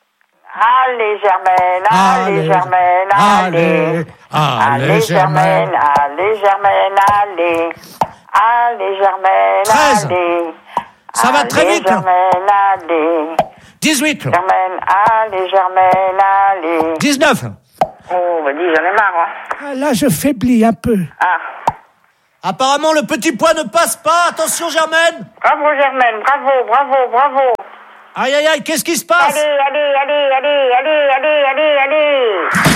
Allez, Germaine, allez, Allez, Germaine, allez. allez, Allez, Germaine. Germaine, allez, Germaine, allez. Allez, Germaine, treize. allez. Ça va très Allez, vite. Germaine, allez. dix-huit. Germaine, allez, Germaine, allez. dix-neuf. Oh, bah dis, j'en ai marre, hein. Ah, là, je faiblis un peu. Ah. Apparemment, le petit pois ne passe pas. Attention, Germaine. Bravo, Germaine, bravo, bravo, bravo. Aïe, aïe, aïe, qu'est-ce qui se passe? Allez, allez, allez, allez, allez, allez, allez,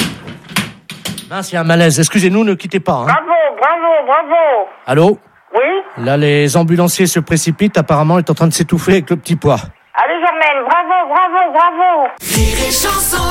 allez. Mince, il y a un malaise. Excusez-nous, ne quittez pas. Hein. Bravo, bravo, bravo. Allô? Oui? Là, les ambulanciers se précipitent. Apparemment, il est en train de s'étouffer avec le petit pois. Allez, Germaine, bravo, bravo, bravo. Rire et chanson.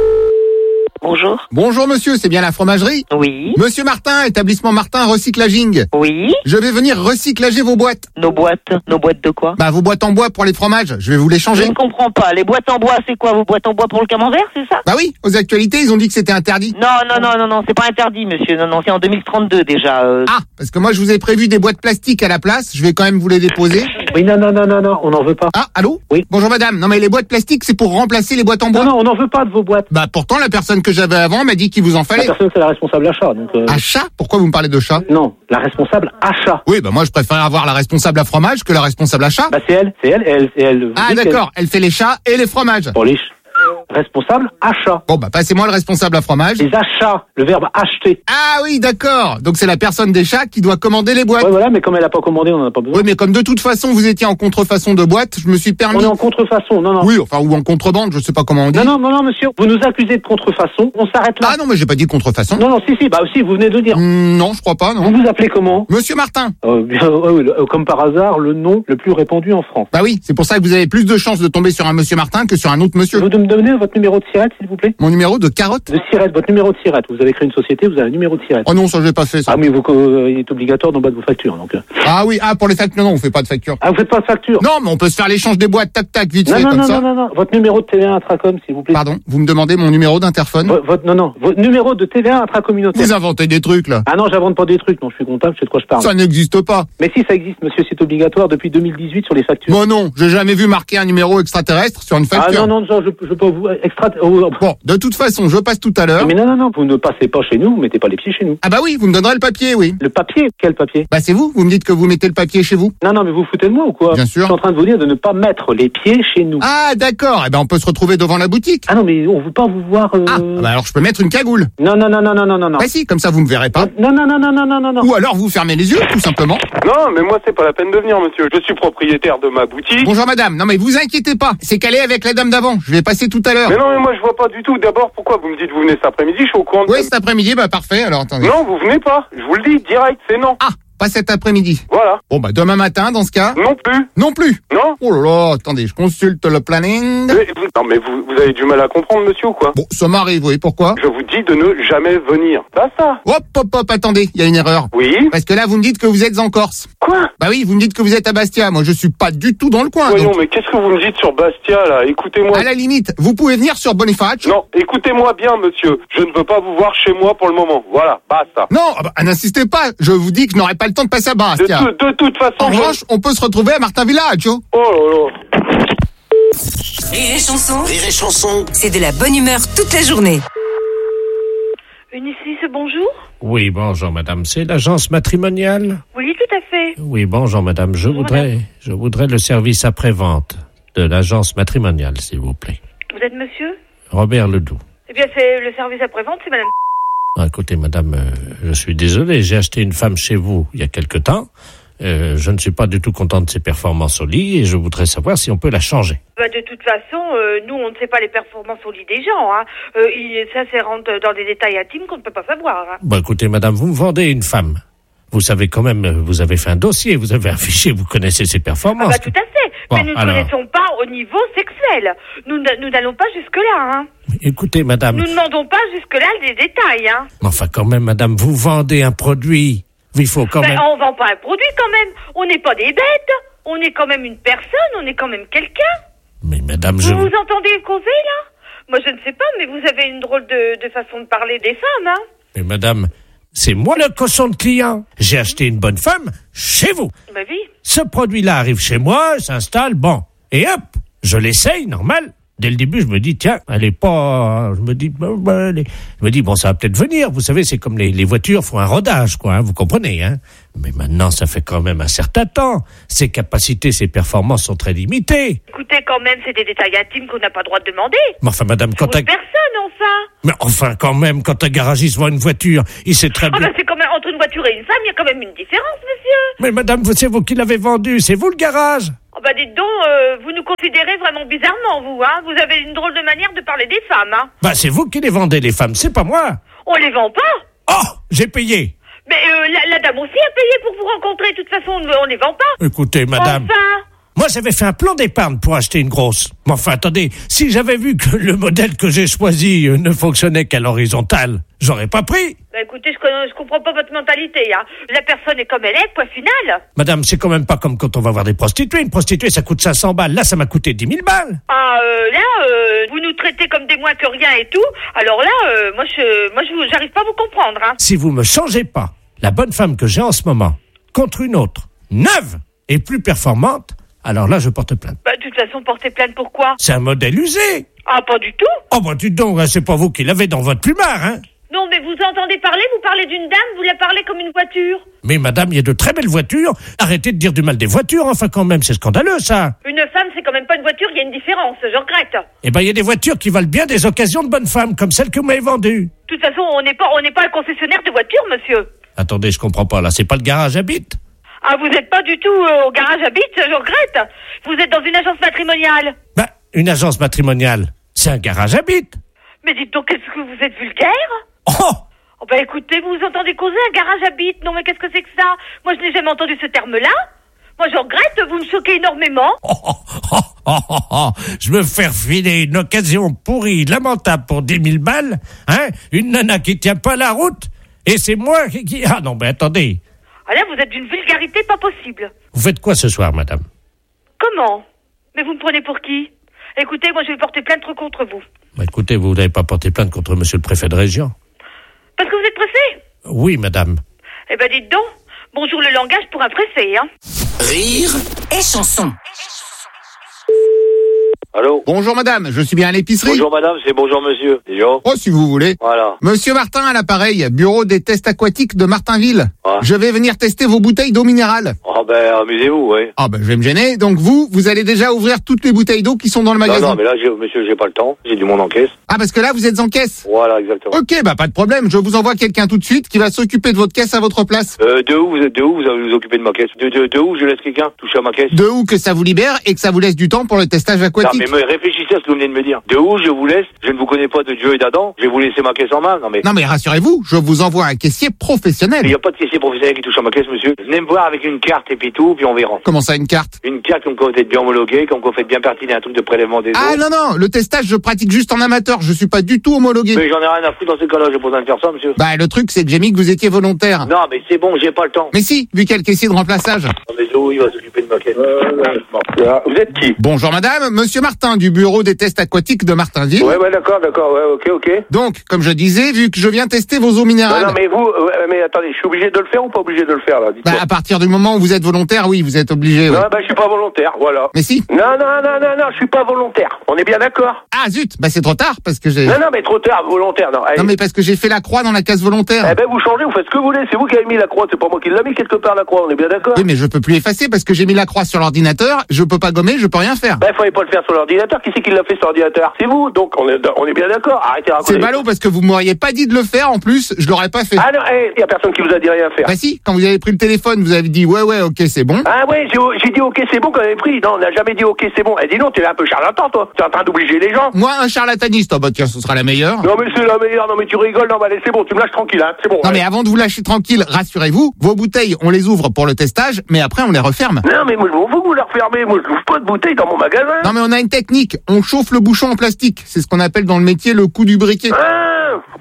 Bonjour. Bonjour monsieur, c'est bien la fromagerie? Oui. Monsieur Martin, établissement Martin Recyclaging. Oui. Je vais venir recyclager vos boîtes. Nos boîtes Nos boîtes de quoi? Bah vos boîtes en bois pour les fromages, je vais vous les changer. Je ne comprends pas. Les boîtes en bois, c'est quoi? Vos boîtes en bois pour le camembert, c'est ça? Bah oui, aux actualités, ils ont dit que c'était interdit. Non, non, non, non, non, c'est pas interdit, monsieur. Non, non, c'est en deux mille trente-deux déjà. Euh... Ah, parce que moi je vous ai prévu des boîtes plastiques à la place, je vais quand même vous les déposer. Oui, non, non, non, non, non, on n'en veut pas. Ah, allô? Oui. Bonjour madame, non mais les boîtes plastiques c'est pour remplacer les boîtes en bois. Non, non, on n'en veut pas de vos boîtes. Bah pourtant la personne que j'avais avant m'a dit qu'il vous en La fallait. personne, c'est la responsable achat. Donc, euh... Achat? Pourquoi vous me parlez de chat? Non, la responsable achat. Oui, bah moi je préfère avoir la responsable à fromage que la responsable achat. Bah c'est elle, c'est elle, et elle, et elle. vous Ah dites d'accord, elle fait les chats et les fromages. Pour les ch- responsable achat. Bon bah passez-moi le responsable à fromage. Les achats, le verbe acheter. Ah oui, d'accord. Donc c'est la personne des chats qui doit commander les boîtes. Ouais, voilà, mais comme elle a pas commandé, on en a pas besoin. Oui, mais comme de toute façon vous étiez en contrefaçon de boîte, je me suis permis. On est en contrefaçon, non, non. Oui, enfin ou en contrebande, je sais pas comment on dit. Non, non, non, non, monsieur, vous nous accusez de contrefaçon, on s'arrête là. Ah non, mais j'ai pas dit contrefaçon. Non, non, si, si, bah aussi, vous venez de le dire. Mm, non, je crois pas, non. Vous vous appelez comment? Monsieur Martin. Euh, bien, euh, euh, comme par hasard, le nom le plus répandu en France. Bah oui, c'est pour ça que vous avez plus de chances de tomber sur un monsieur Martin que sur un autre monsieur. Vous me donnez votre numéro de sirette, s'il vous plaît? Mon numéro de carotte? De sirette, votre numéro de sirette. Vous avez créé une société, vous avez un numéro de sirette. Oh non, ça j'ai pas fait ça. Ah, mais vous, euh, il est obligatoire dans le bas de vos factures, donc. euh. Ah oui, ah pour les factures, non, on fait pas de facture. Ah, vous faites pas de facture? Non, mais on peut se faire l'échange des boîtes, tac tac, vite Non, fait, non, comme non, ça. non, non, non, votre numéro de T V un intracom, s'il vous plaît. Pardon, vous me demandez mon numéro d'interphone? Vo- votre, non, non, votre numéro de T V un intracommunautaire. Vous inventez des trucs là. Ah non, j'invente pas des trucs, non, je suis comptable, je sais de quoi je parle. Ça n'existe pas. Mais si, ça existe, monsieur, c'est obligatoire depuis deux mille dix-huit sur les factures. Moi non, j'ai jamais vu marquer un numéro extraterrestre sur une Ah facture. non, non, genre, je, je peux pas vous extra. oh, Bon, de toute façon, je passe tout à l'heure. Mais non, non, non, vous ne passez pas chez nous, vous mettez pas les pieds chez nous. Ah bah oui, vous me donnerez le papier, oui. Le papier? Quel papier? Bah c'est vous, vous me dites que vous mettez le papier chez vous. Non, non, mais vous foutez de moi ou quoi? Bien sûr. Je suis en train de vous dire de ne pas mettre les pieds chez nous. Ah d'accord, eh ben on peut se retrouver devant la boutique. Ah non, mais on veut pas vous voir. Euh... Ah, bah alors je peux mettre une cagoule. Non, non, non, non, non, non, non, non. Bah si, comme ça vous me verrez pas. Non, non, non, non, non, non, non, non. Ou alors vous fermez les yeux, tout simplement. Non, mais moi, c'est pas la peine de venir, monsieur. Je suis propriétaire de ma boutique. Bonjour madame, non mais vous inquiétez pas, c'est calé avec la dame d'avant, je vais passer tout à l'heure. Mais non, mais moi, je vois pas du tout. D'abord, pourquoi vous me dites vous venez cet après-midi? Je suis au courant de... Oui, cet après-midi, bah parfait, alors attendez. Non, vous venez pas. Je vous le dis, direct, c'est non. Ah, pas cet après-midi. Voilà. Bon bah demain matin, dans ce cas. Non plus. Non plus. Non. Oh là là, attendez, je consulte le planning. Mais vous- non, mais vous, vous avez du mal à comprendre, monsieur, ou quoi? Bon, ça m'arrive, oui, pourquoi? Je vous dis de ne jamais venir. Pas ça. Hop, hop, hop, attendez, il y a une erreur. Oui. Parce que là, vous me dites que vous êtes en Corse. Quoi? Bah oui, vous me dites que vous êtes à Bastia. Moi, je suis pas du tout dans le coin. Voyons, donc, mais qu'est-ce que vous me dites sur Bastia, là? Écoutez-moi. à la limite, vous pouvez venir sur Boniface. Non, écoutez-moi bien, monsieur. Je ne veux pas vous voir chez moi pour le moment. Voilà, basta. Non, ah bah, n'insistez pas. Je vous dis que je n'aurai pas le temps de passer à De, Bastia. tout- de toute façon, En je- revanche, on peut se retrouver à Martin Villaggio. Oh là là. Rire et chanson, Rire et chanson. c'est de la bonne humeur toute la journée. Unicis, bonjour. Oui, bonjour madame, c'est l'agence matrimoniale? Oui, tout à fait. Oui, bonjour madame, je Bonjour, voudrais madame. je voudrais le service après-vente de l'agence matrimoniale, s'il vous plaît. Vous êtes monsieur? Robert Ledoux. Eh bien, c'est le service après-vente, c'est madame. Ah, écoutez madame, euh, je suis désolé, j'ai acheté une femme chez vous il y a quelque temps. Euh, je ne suis pas du tout content de ses performances au lit et je voudrais savoir si on peut la changer. Bah, de toute façon, euh, nous, on ne sait pas les performances au lit des gens. Hein. Euh, il- ça, c'est rentre dans des détails intimes qu'on ne peut pas savoir. Hein. Bon, écoutez madame, vous me vendez une femme. Vous savez quand même, euh, vous avez fait un dossier, vous avez un fichier, vous connaissez ses Ah performances. bah, tout à fait. Bon, Mais nous ne alors. connaissons pas au niveau sexuel. Nous n- nous n'allons pas jusque-là. Hein. Écoutez madame, Nous ne demandons pas jusque-là des détails. Hein. enfin quand même madame, vous vendez un produit. Il faut quand Ben, même... on vend pas un produit quand même. On n'est pas des bêtes. On est quand même une personne. On est quand même quelqu'un. Mais madame, je... Vous vous entendez causer là? Moi, je ne sais pas, mais vous avez une drôle de, de façon de parler des femmes. Hein. Mais madame, c'est moi le cochon de client. J'ai acheté une bonne femme chez vous. Bah oui. Ce produit-là arrive chez moi, s'installe, bon. Et hop, je l'essaye, normal. Dès le début, je me dis, tiens, elle est pas... Je me dis, bah, bah, elle est... je me dis bon, ça va peut-être venir. Vous savez, c'est comme les, les voitures font un rodage, quoi, hein, vous comprenez, hein. Mais maintenant, ça fait quand même un certain temps. Ses capacités, ses performances sont très limitées. Écoutez, quand même, c'est des détails intimes qu'on n'a pas le droit de demander. Mais enfin, madame, quand un... Personne, enfin. Mais enfin, quand même, quand un garagiste voit une voiture, il sait très Ah bien... ben, c'est quand même, entre une voiture et une femme, il y a quand même une différence, monsieur. Mais madame, c'est vous qui l'avez vendu, c'est vous le garage. Oh bah dites donc, euh, vous nous considérez vraiment bizarrement, vous, hein. Vous avez une drôle de manière de parler des femmes, hein. Bah, c'est vous qui les vendez, les femmes, c'est pas moi. On les vend pas. Oh, j'ai payé. Mais euh, la, la dame aussi a payé pour vous rencontrer. De toute façon, on ne les vend pas. Écoutez, madame... Enfin. Moi, j'avais fait un plan d'épargne pour acheter une grosse. Mais enfin, attendez, si j'avais vu que le modèle que j'ai choisi ne fonctionnait qu'à l'horizontale, j'aurais pas pris. Bah écoutez, je, je comprends pas votre mentalité, hein. La personne est comme elle est, point final. Madame, c'est quand même pas comme quand on va voir des prostituées. Une prostituée, ça coûte cinq cents balles. Là, ça m'a coûté dix mille balles. Ah, euh, là, euh, vous nous traitez comme des moins que rien et tout. Alors là, euh, moi, je, moi, je, j'arrive pas à vous comprendre, hein. Si vous me changez pas la bonne femme que j'ai en ce moment contre une autre, neuve et plus performante, alors là, je porte plainte. Bah, de toute façon, porter plainte pourquoi? C'est un modèle usé. Ah, pas du tout. Oh, bah, dites donc, hein, c'est pas vous qui l'avez dans votre plumard, hein. Non, mais vous entendez parler, vous parlez d'une dame, vous la parlez comme une voiture. Mais madame, il y a de très belles voitures. Arrêtez de dire du mal des voitures, enfin, quand même, c'est scandaleux, ça. Une femme, c'est quand même pas une voiture, il y a une différence, je regrette. Eh ben, il y a des voitures qui valent bien des occasions de bonnes femmes, comme celle que vous m'avez vendue. De toute façon, on n'est pas, on n'est pas un concessionnaire de voitures, monsieur. Attendez, je comprends pas, là, c'est pas le garage à bite? Ah, vous n'êtes pas du tout euh, au garage à bite, je regrette. Vous êtes dans une agence matrimoniale. Bah, une agence matrimoniale, c'est un garage à bite. Mais dites donc, est-ce que vous êtes vulgaire? Oh! Oh bah écoutez, vous vous entendez causer un garage à bite? Non mais qu'est-ce que c'est que ça? Moi je n'ai jamais entendu ce terme-là. Moi je regrette, vous me choquez énormément. Oh, oh, oh, oh, oh, oh. Je me faire filer une occasion pourrie, lamentable pour dix mille balles, hein? Une nana qui tient pas la route, et c'est moi qui... qui... Ah non, mais attendez. Ah là, vous êtes d'une vulgarité pas possible. Vous faites quoi ce soir, madame? Comment? Mais vous me prenez pour qui? Écoutez, moi je vais porter plainte contre vous. Bah, écoutez, vous n'avez pas porté plainte contre monsieur le préfet de région? Parce que vous êtes pressé? Oui, madame. Eh ben dites donc, bonjour le langage pour un pressé, hein. Rire et chanson. Allô? Bonjour madame, je suis bien à l'épicerie. Bonjour madame, c'est bonjour monsieur. Bonjour. Oh, si vous voulez. Voilà. Monsieur Martin à l'appareil, bureau des tests aquatiques de Martinville. Ouais. Je vais venir tester vos bouteilles d'eau minérale. Ah ben, amusez-vous, oui. Ah ben, je vais me gêner. Donc vous, vous allez déjà ouvrir toutes les bouteilles d'eau qui sont dans le magasin. Non, non, mais là, j'ai- monsieur, j'ai pas le temps. J'ai du monde en caisse. Ah, parce que là, vous êtes en caisse. Voilà, exactement. Ok, bah pas de problème. Je vous envoie quelqu'un tout de suite qui va s'occuper de votre caisse à votre place. Euh, de où vous êtes, de où vous allez vous occuper de ma caisse? De, de, de où je laisse quelqu'un toucher à ma caisse? De où que ça vous libère et que ça vous laisse du temps pour le testage Non, aquatique. mais me réfléchissez à ce que vous venez de me dire. De où je vous laisse? Je ne vous connais pas de Dieu et d'Adam. Je vais vous laisser ma caisse en main. Non, mais. Non mais rassurez-vous, je vous envoie un caissier professionnel. Il n'y a pas de caissier professionnel qui touche à ma caisse, monsieur. Venez me voir avec une carte et puis tout, puis on verra. Comment ça, une carte? Une carte comme quoi vous êtes bien homologué, comme quoi vous faites bien partie d'un truc de prélèvement des eaux. Ah non, non, le testage, je pratique juste en amateur. Je suis pas du tout homologué. Mais j'en ai rien à foutre dans ce cas-là, j'ai pas besoin de faire ça, monsieur. Bah le truc, c'est que j'ai mis que vous étiez volontaire. Non, mais c'est bon, j'ai pas le temps. Mais si, vu qu'il y a le caissier de remplaçage. Non, mais de où il va s'occuper de ma caisse? Vous êtes qui? Bonjour madame, monsieur Martin du bureau des tests aquatiques de Martinville. Ouais, ouais, d'accord, d'accord, ouais, ok, ok. Donc, comme je disais, vu que je viens tester vos eaux minérales. Non, non, mais vous, euh, mais attendez, je suis obligé de le faire ou pas obligé de le faire, là? Dites-moi. Bah, à partir du moment où vous êtes volontaire, oui, vous êtes obligé. Ouais. Non, bah, je suis pas volontaire, voilà. Mais si. Non, non, non, non, non, je suis pas volontaire. On est bien d'accord? Ah zut, bah c'est trop tard parce que j'ai. Non, non, mais trop tard, volontaire, non. Allez. Non mais parce que j'ai fait la croix dans la case volontaire. Eh ben, vous changez, vous faites ce que vous voulez. C'est vous qui avez mis la croix, c'est pas moi qui l'ai mis quelque part, la croix, on est bien d'accord? Oui, mais je peux plus effacer parce que j'ai mis la croix sur l'ordinateur. Je peux pas gommer, je peux rien faire. Ben, fallait pas le faire sur l'ordinateur. Qui c'est qui l'a fait sur l'ordinateur? C'est vous, donc on est, on est bien d'accord. Arrêtez de raconter. C'est ballot parce que vous m'auriez pas dit de le faire en plus, je l'aurais pas fait. Ah non, il y a personne qui vous a dit rien à faire. Bah si, quand vous avez pris le téléphone, vous avez dit ouais ouais ok c'est bon. Ah ouais, j'ai, j'ai dit ok c'est bon quand on avait pris. Non, on n'a jamais dit ok c'est bon. Eh dis non, t'es un peu charlatan toi. T'es en train d'obliger les gens. Moi un charlataniste, oh bah tiens, ce sera la meilleure. Non mais c'est la meilleure, non mais tu rigoles, non bah allez c'est bon, tu me lâches tranquille hein, c'est bon. Non ouais. mais avant de vous lâcher tranquille, rassurez-vous, vos bouteilles on les ouvre pour le testage, mais après on les referme. Non mais moi je m'en fous que vous la refermez, moi je n'ouvre pas de bouteille dans mon magasin. Non mais on a une technique, on chauffe le bouchon en plastique, c'est ce qu'on appelle dans le métier le coup du briquet. Ah, ok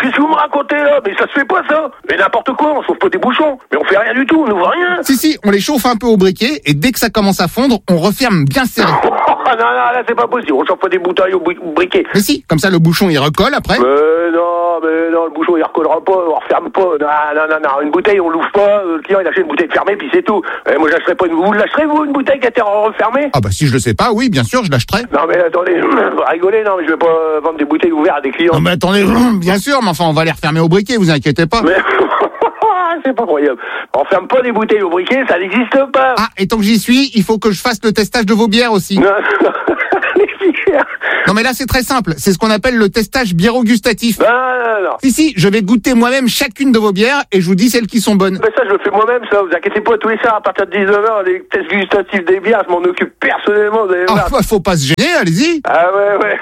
qu'est-ce que vous me racontez là? Mais ça se fait pas ça. Mais n'importe quoi, on sauve pas des bouchons. Mais on fait rien du tout, on n'ouvre rien. Si, si, on les chauffe un peu au briquet et dès que ça commence à fondre, on referme bien serré. Oh, non, non, là c'est pas possible, on chauffe pas des bouteilles au bri- briquet. Mais si, comme ça le bouchon il recolle après. Mais non, mais non, le bouchon il recollera pas, on referme pas. Non, non, non, non, une bouteille on l'ouvre pas, le client il achète une bouteille fermée puis c'est tout. Et moi j'achèterai pas une... Vous l'achèterez vous une bouteille qui a été refermée? Ah bah si je le sais pas, oui, bien sûr, je l'achèterai. Non mais attendez, vous rigolez, non mais je vais pas vendre des bouteilles ouvertes à des clients. Non mais attendez, bien sûr, mais enfin on va les refermer au briquet, vous inquiétez pas. Mais... c'est pas croyable. On ferme pas des bouteilles au briquet, ça n'existe pas. Ah, et tant que j'y suis, il faut que je fasse le testage de vos bières aussi. Non, non mais là c'est très simple, c'est ce qu'on appelle le testage biéro-gustatif. Non, non, non. Si, si, je vais goûter moi-même chacune de vos bières et je vous dis celles qui sont bonnes. Mais ça je le fais moi-même ça, vous inquiétez pas, tous les soirs à partir de dix-neuf heures, les tests gustatifs des bières, je m'en occupe personnellement, vous allez voir. Ah bah, faut pas se gêner, allez-y. Ah ouais, ouais.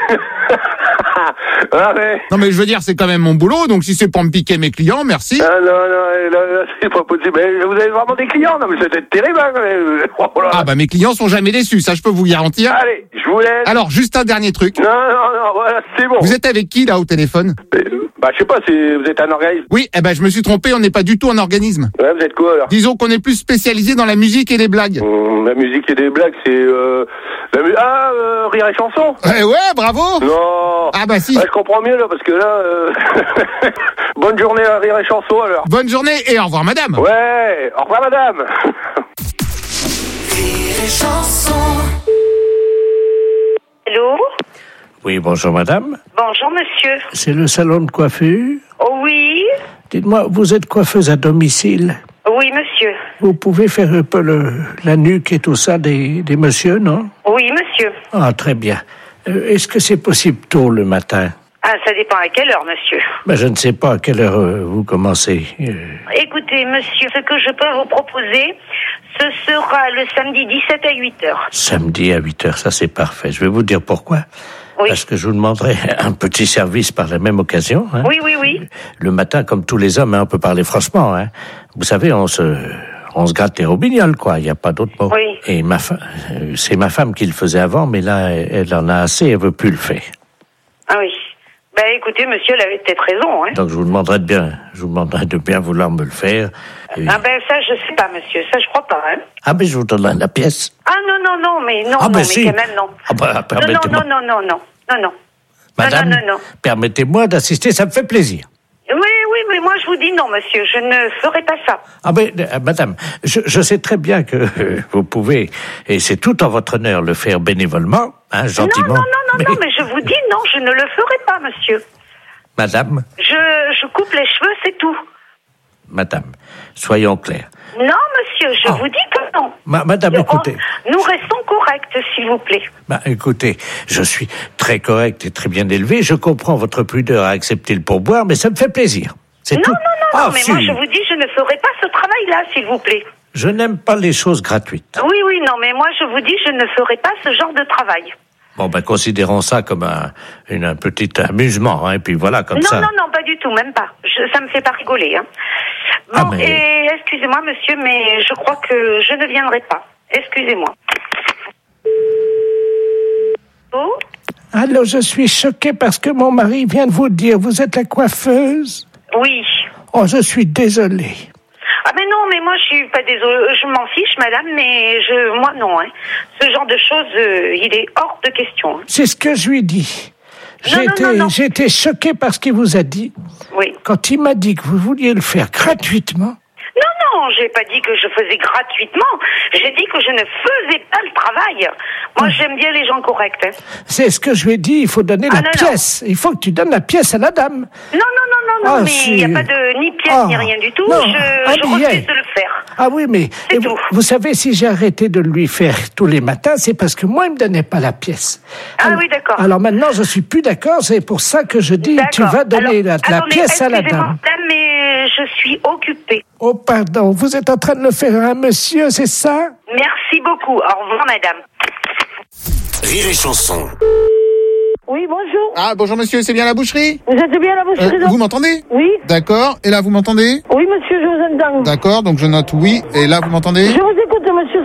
Ah ouais. Non mais je veux dire, c'est quand même mon boulot, donc si c'est pour me piquer mes clients, merci. Ah non, non, là, là c'est pas possible. Mais vous avez vraiment des clients? Non mais c'est terrible, hein, quand même. Oh là. Ah bah mes clients sont jamais déçus, ça je peux vous garantir. Allez, je vous laisse. Alors, juste un dernier truc. Non, non, non, voilà, c'est bon. Vous êtes avec qui là au téléphone? Bah je sais pas, c'est... vous êtes un organisme. Oui, eh ben je me suis trompé, on n'est pas du tout un organisme. Ouais, vous êtes quoi alors? Disons qu'on est plus spécialisé dans la musique et les blagues. Mmh, la musique et les blagues, c'est... Euh... La mu... Ah, euh, rire et chanson. Eh ouais, bravo. Non. Ah bah si. Ouais, je comprends mieux là, parce que là... Euh... Bonne journée à rire et chanson alors. Bonne journée et au revoir madame. Ouais, au revoir madame. Rire et chanson. Allô? Oui, bonjour madame. Bonjour monsieur. C'est le salon de coiffure? Oh oui? Dites-moi, vous êtes coiffeuse à domicile? Oui monsieur. Vous pouvez faire un peu le, la nuque et tout ça des, des messieurs, non? Oui monsieur. Ah, très bien. Euh, est-ce que c'est possible tôt le matin? Ah, ça dépend à quelle heure monsieur. Ben, je ne sais pas à quelle heure euh, vous commencez. Euh... Écoutez monsieur, ce que je peux vous proposer, ce sera le samedi dix-sept à huit heures. Samedi à huit heures, ça c'est parfait. Je vais vous dire pourquoi. Oui. Parce que je vous demanderai un petit service par la même occasion. Hein. Oui, oui, oui. Le matin, comme tous les hommes, hein, on peut parler franchement. Hein. Vous savez, on se, on se gratte les robignoles, quoi. Il n'y a pas d'autre mot. Oui. Et ma fa... c'est ma femme qui le faisait avant, mais là, elle en a assez, elle veut plus le faire. Ah oui. Ben écoutez, monsieur, elle avait peut-être raison. Hein. Donc je vous demanderai de bien, je vous demanderai de bien vouloir me le faire. Et... Ah ben ça, je sais pas, monsieur. Ça, je crois pas. Hein. Ah ben je vous donne la pièce. Ah non, non, non, mais non, ah, non, ben, mais si. quand même non. Ah ben, permettez-moi. Non, non, non, non, non, non, non. Madame, non, non, non. permettez-moi d'assister, ça me fait plaisir. Oui, oui, mais moi je vous dis non, monsieur, je ne ferai pas ça. Ah ben, euh, madame, je, je sais très bien que euh, vous pouvez, et c'est tout en votre honneur, le faire bénévolement, hein, gentiment. Non, non, non, mais... non, mais je vous dis non, je ne le ferai pas, monsieur. Madame, Je, je coupe les cheveux, c'est tout. madame, soyons clairs. Non, monsieur, je Oh. vous dis que non. Ma- madame, Oh, écoutez. Nous restons corrects, s'il vous plaît. Bah, écoutez, je suis très correct et très bien élevé, je comprends votre pudeur à accepter le pourboire, mais ça me fait plaisir. C'est Non, tout. non, non, Ah, non, mais si. moi je vous dis, je ne ferai pas ce travail-là, s'il vous plaît. Je n'aime pas les choses gratuites. Oui, oui, non, mais moi je vous dis, je ne ferai pas ce genre de travail. Bon, ben, considérons ça comme un, une, un petit amusement, hein, et puis voilà, comme non, ça. non, non, pas du tout, même pas. Je, ça me fait pas rigoler. Hein. Bon, Ah, mais- et excusez-moi, monsieur, mais je crois que je ne viendrai pas. Excusez-moi. Oh, Alors, je suis choqué parce que mon mari vient de vous dire, vous êtes la coiffeuse? oui. Oh, je suis désolé. Ah mais non, mais moi je suis pas désolée, je m'en fiche, madame, mais je, moi non. Hein. Ce genre de choses, euh, il est hors de question. Hein. C'est ce que je lui dis. J'ai Non, non, été, non, non. j'ai été choqué par ce qu'il vous a dit. Oui. Quand il m'a dit que vous vouliez le faire gratuitement. Non, non, j'ai pas dit que je faisais gratuitement. J'ai dit que je ne faisais pas le travail. Moi, j'aime bien les gens corrects. Hein. C'est ce que je lui ai dit, il faut donner Ah, la non, non. pièce. Il faut que tu donnes la pièce à la dame. Non, non, non, non, non, Ah, mais si. il n'y a pas de ni pièce Ah, ni rien du tout. non. Je, Ah, je mais y refuse est. de le faire. Ah oui, mais C'est et vous, tout. vous savez, si j'ai arrêté de lui faire tous les matins, c'est parce que moi, il me donnait pas la pièce. Ah alors, oui, d'accord. Alors maintenant, je suis plus d'accord, c'est pour ça que je dis, tu D'accord. vas donner Alors, la, la attendez, pièce à la excusez-moi, dame. madame, mais je suis occupée. Oh, pardon, vous êtes en train de le faire à un monsieur, c'est ça? Merci beaucoup. Au revoir, madame. Rire et chanson. Oui, bonjour. Ah, bonjour monsieur, c'est bien la boucherie? Vous êtes bien à la boucherie? Euh, vous m'entendez? Oui. D'accord, et là vous m'entendez? Oui, monsieur, je vous entends. D'accord, donc je note oui, et là vous m'entendez? Je vous écoute, monsieur, c'est pourquoi c'est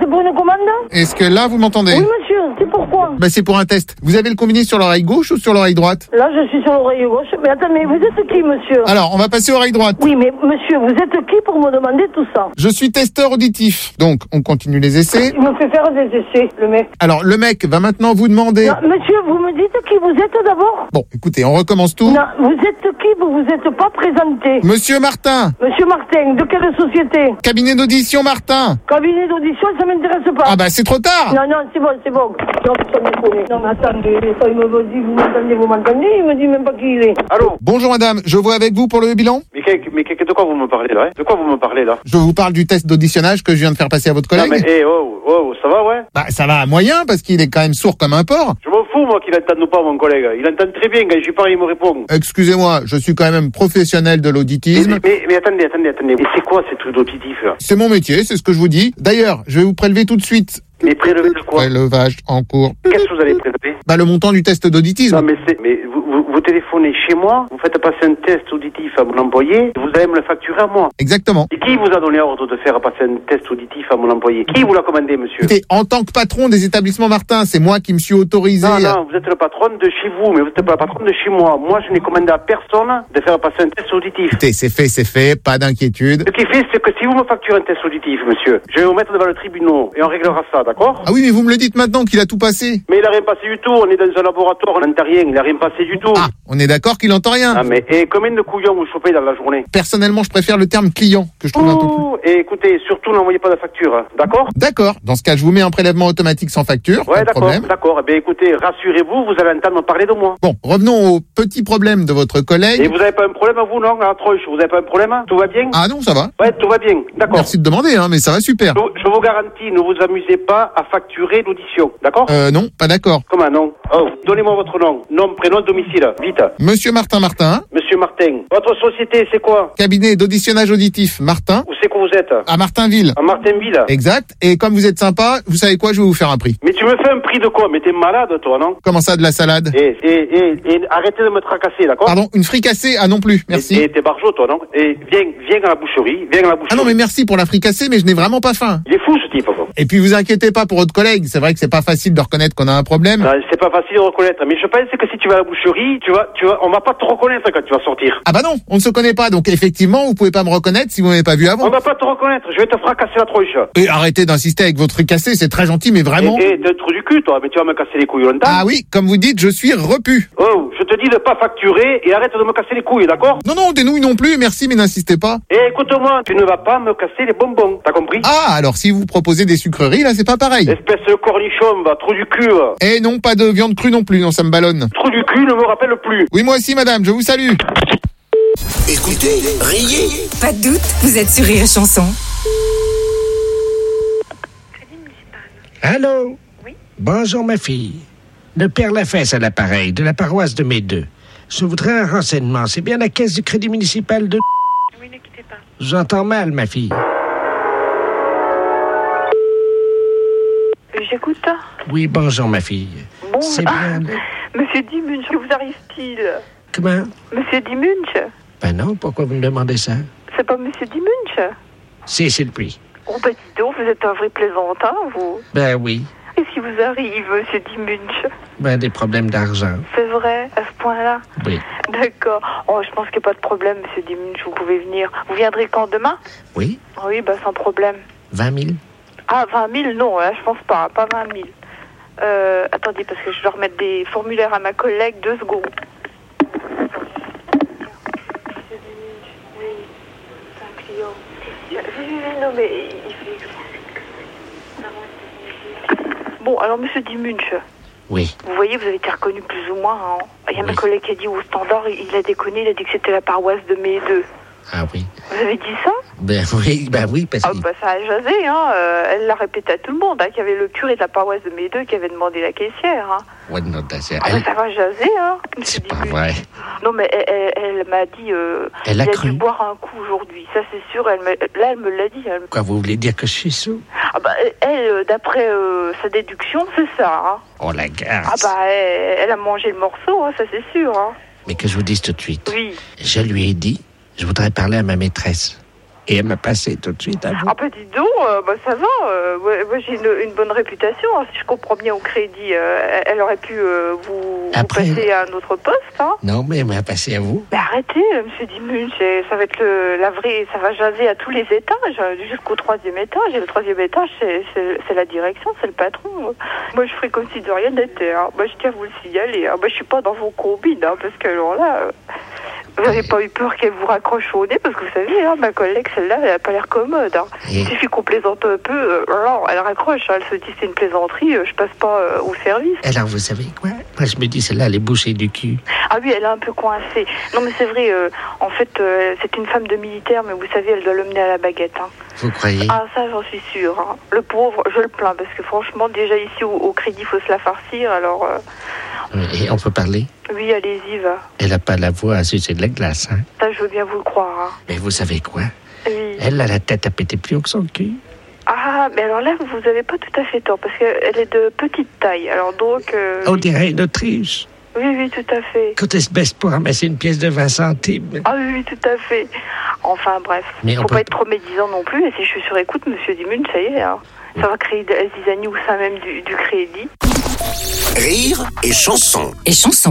c'est pour une commande? Est-ce que là, vous m'entendez? Oui, monsieur, c'est pourquoi? Bah, c'est pour un test. Vous avez le combiné sur l'oreille gauche ou sur l'oreille droite? Là, je suis sur l'oreille gauche. Mais attendez, vous êtes qui, monsieur? Alors, on va passer oreille droite. Oui, mais monsieur, vous êtes qui pour me demander tout ça? Je suis testeur auditif. Donc, on continue les essais. Il me fait faire des essais, le mec. Alors, le mec va maintenant vous demander... Non, monsieur, vous me dites qui vous êtes d'abord? Bon, écoutez, on recommence tout. Non, vous êtes qui? Vous vous êtes pas présenté. Monsieur Martin. Monsieur Martin, de quelle société? Cabinet d'audition Martin. Cabinet d'audition, ça m'intéresse pas. Ah bah, c'est trop tard. Non, non, c'est bon, c'est bon. Non, ça me connaît. Non, mais attendez, ça, il me dit, vous m'entendez, vous m'entendez, il me dit même pas qui il est. Allô? Bonjour madame, je vois avec vous pour le bilan. Mais, que- mais que- de quoi vous me parlez là hein De quoi vous me parlez là? Je vous parle du test d'auditionnage que je viens de faire passer à votre collègue. Non mais, eh, oh, oh, ça va, ouais? Bah, ça va à moyen parce qu'il est quand même sourd comme un porc. Je m'en fous, moi, qu'il entende ou pas, mon collègue. Il entend très bien, quand je lui parle, il me répond. Excusez-moi, je suis quand même professionnel de l'auditisme. Mais, mais, mais attendez, attendez, attendez. Et c'est quoi ces trucs d'auditif là? C'est mon métier, c'est ce que je vous dis. D'ailleurs, je vais vous prélever tout de suite. Mais prélever de quoi? Prélevage en cours. Qu'est-ce que vous allez prélever? Bah, le montant du test d'auditisme. Non mais c'est, mais vous, vous, vous téléphonez chez moi, vous faites passer un test auditif à mon employé, et vous allez me le facturer à moi. Exactement. Et qui vous a donné ordre de faire passer un test auditif à mon employé? Qui vous l'a commandé, monsieur? Écoutez, en tant que patron des établissements Martin, c'est moi qui me suis autorisé. Non, à- non, vous êtes le patron de chez vous, mais vous n'êtes pas le patron de chez moi. Moi, je n'ai commandé à personne de faire passer un test auditif. Écoutez, c'est fait, c'est fait, pas d'inquiétude. Ce qui est fait, c'est que si vous me facturez un test auditif, monsieur, je vais vous mettre devant le tribunal et on réglera ça, d'accord? Ah oui, mais vous me le dites maintenant qu'il a tout passé. Mais il a rien passé du tout, on est dans un laboratoire, on n'entend rien, il a rien passé du tout. Ah, on est d'accord qu'il entend rien. Ah, mais, et combien de couillons vous chopez dans la journée? Personnellement, je préfère le terme client, que je trouve un peu plus... Ouh, et écoutez, surtout n'envoyez pas de facture, hein, d'accord? D'accord. Dans ce cas, je vous mets un prélèvement automatique sans facture. Ouais, pas de d'accord, problème. d'accord. Eh bien, écoutez, rassurez-vous, vous allez entendre parler de moi. Bon, revenons au petit problème de votre collègue. Et vous n'avez pas un problème, vous, non, à Troche? Vous n'avez pas un problème? Tout va bien? Ah non, ça va. Ouais, tout va bien, d'accord. Merci de demander, hein, mais ça va super. Je, je vous garantis, ne vous amusez pas à facturer l'audition, d'accord? Euh, non, pas d'accord. Comment non? Oh, donnez-moi votre nom. Nom, prénom, domicile, vite. Monsieur Martin Martin, Monsieur Martin. Votre société, c'est quoi? cabinet d'auditionnage auditif Martin, Où c'est que vous êtes? à Martinville. À Martinville. Exact. Et comme vous êtes sympa, vous savez quoi, je vais vous faire un prix. Mais tu me fais un prix de quoi? Mais t'es malade, toi, non? Comment ça, de la salade? Et, et, et, et arrêtez de me tracasser, d'accord? Pardon, une fricassée? Ah non plus, merci. Et, et t'es barjot, toi, non? Et viens, viens à la boucherie, viens à la boucherie. Ah non, mais merci pour la fricassée, mais je n'ai vraiment pas faim. Il est fou, ce type, quoi. Et puis vous inquiétez pas pour votre collègue, c'est vrai que c'est pas facile de reconnaître qu'on a un problème. Non, c'est pas facile de reconnaître, mais je pense que si tu vas à la boucherie, tu vas, tu vas, on va pas te reconnaître quand tu vas sortir. Ah bah non, on ne se connaît pas, donc effectivement, vous pouvez pas me reconnaître si vous m'avez pas vu avant. On va pas te reconnaître, je vais te fracasser la tronche. Et arrêtez d'insister avec votre fricassée, c'est très gentil, mais vraiment... Et, et t'es un trou du cul, toi, mais tu vas me casser les couilles longtemps. Ah oui, comme vous dites, je suis repu. Oh, je te dis de pas facturer et arrête de me casser les couilles, d'accord? Non, non, des nouilles non plus, merci, mais n'insistez pas. Et écoute-moi, tu ne vas pas me casser les bonbons, t'as compris? Ah, alors si vous proposez des sucreries, là, c'est pas pareil. Espèce de cornichon, va, trou du cul, va. Et non, pas de viande crue non plus, non, ça me ballonne. Trou du cul ne me rappelle plus. Oui, moi aussi, madame, je vous salue. Écoutez, riez. Pas de doute, vous êtes sur Rire et Chanson. Allô? Oui. Bonjour, ma fille. Le père Lafesse à l'appareil, de la paroisse de Médeux. Je voudrais un renseignement. C'est bien la caisse du crédit municipal de... Oui, ne quittez pas. J'entends mal, ma fille. J'écoute. Oui, bonjour, ma fille. Bon, C'est ah, bien... Monsieur Dimunch, que vous arrive-t-il? Comment? Monsieur Dimunch? Ben non, pourquoi vous me demandez ça? C'est pas Monsieur Dimunch? Si, c'est le prix. Oh, bah dis donc, vous êtes un vrai plaisantin, vous. Ben oui. Qu'est-ce qui vous arrive, Monsieur Dimunch? Ben des problèmes d'argent. C'est vrai, à ce point-là? Oui. D'accord. Oh, je pense qu'il n'y a pas de problème, Monsieur Dimunch, vous pouvez venir. Vous viendrez quand, demain? Oui? Oui, bah sans problème. vingt mille? Ah, vingt mille, non, là, je pense pas, pas vingt mille. Euh, attendez, parce que je dois remettre des formulaires à ma collègue, deux secondes. Oui, c'est un client. Oui, oui, oui, non, mais il fait... Bon, alors, monsieur Dimunch, Oui. vous voyez, vous avez été reconnu plus ou moins, hein. Il y a ma collègue qui a dit au standard, il a déconné, il a dit que c'était la paroisse de Médeux. Ah oui. Vous avez dit ça? Ben oui, ben oui, parce Ah que... bah ça a jasé, hein. Euh, elle l'a répété à tout le monde, hein, qu'il y avait le curé de la paroisse de Médeux qui avait demandé la caissière, hein. Ouais, non, c'est... Ah bah ça va jaser, hein. C'est pas vrai. Non mais elle, elle, elle m'a dit, euh, Elle a il a cru. dû boire un coup aujourd'hui, ça c'est sûr. Elle me, là elle me l'a dit. Elle... Quoi, vous voulez dire que je suis sous? Ah bah elle, euh, d'après euh, sa déduction, c'est ça, hein. Oh, la garce. Ah bah elle, elle a mangé le morceau, hein, ça c'est sûr, hein. Mais que je vous dise tout de suite. Oui. Je lui ai dit, je voudrais parler à ma maîtresse. Et elle m'a passé tout de suite à vous. Ah bah dis donc, euh, bah, ça va. Euh, moi, moi, j'ai une, une bonne réputation. Hein. Si je comprends bien au crédit, euh, elle aurait pu euh, vous, Après, vous passer à un autre poste. Hein. Non, mais elle m'a passé à vous. Mais arrêtez, euh, monsieur Dimunch, ça va être le, la vraie, ça va jaser à tous les étages, euh, jusqu'au troisième étage. Et le troisième étage, c'est, c'est, c'est la direction, c'est le patron. Moi, je ferai comme si de rien n'était. Hein. Moi, je tiens à vous le signaler. Hein. Moi, je suis pas dans vos combines, hein, parce que alors là, euh, vous n'avez pas eu peur qu'elle vous raccroche au nez, parce que vous savez, hein, ma collègue, celle-là, elle a pas l'air commode. Hein. Et... Il suffit qu'on plaisante un peu, euh, alors, elle raccroche, hein, elle se dit c'est une plaisanterie, euh, je passe pas euh, au service. Alors, vous savez quoi? Moi, je me dis, celle-là, elle est bouchée du cul. Ah oui, elle est un peu coincée. Non, mais c'est vrai, euh, en fait, euh, c'est une femme de militaire, mais vous savez, elle doit l'emmener à la baguette. Hein. Vous croyez? Ah, ça, j'en suis sûre. Hein. Le pauvre, je le plains, parce que franchement, déjà ici, au, au crédit, il faut se la farcir, alors... Euh... Et on peut parler? Oui, allez-y, va. Elle n'a pas la voix à sucer de la glace, hein? Ça, je veux bien vous le croire. Hein. Mais vous savez quoi? Oui. Elle a la tête à péter plus haut que son cul. Ah, mais alors là, vous n'avez pas tout à fait tort, parce qu'elle est de petite taille, alors donc... Euh, On dirait une Autriche. Oui, oui, tout à fait. Quand elle se baisse pour ramasser une pièce de vingt centimes. Ah oui, oui, tout à fait. Enfin, bref. Mais faut on pas peut... être trop médisant non plus, et si je suis sur écoute, monsieur Dimunch, ça y est, hein. Ça va créer des zizanie au sein même du, du crédit. Rire et chanson. Et chanson.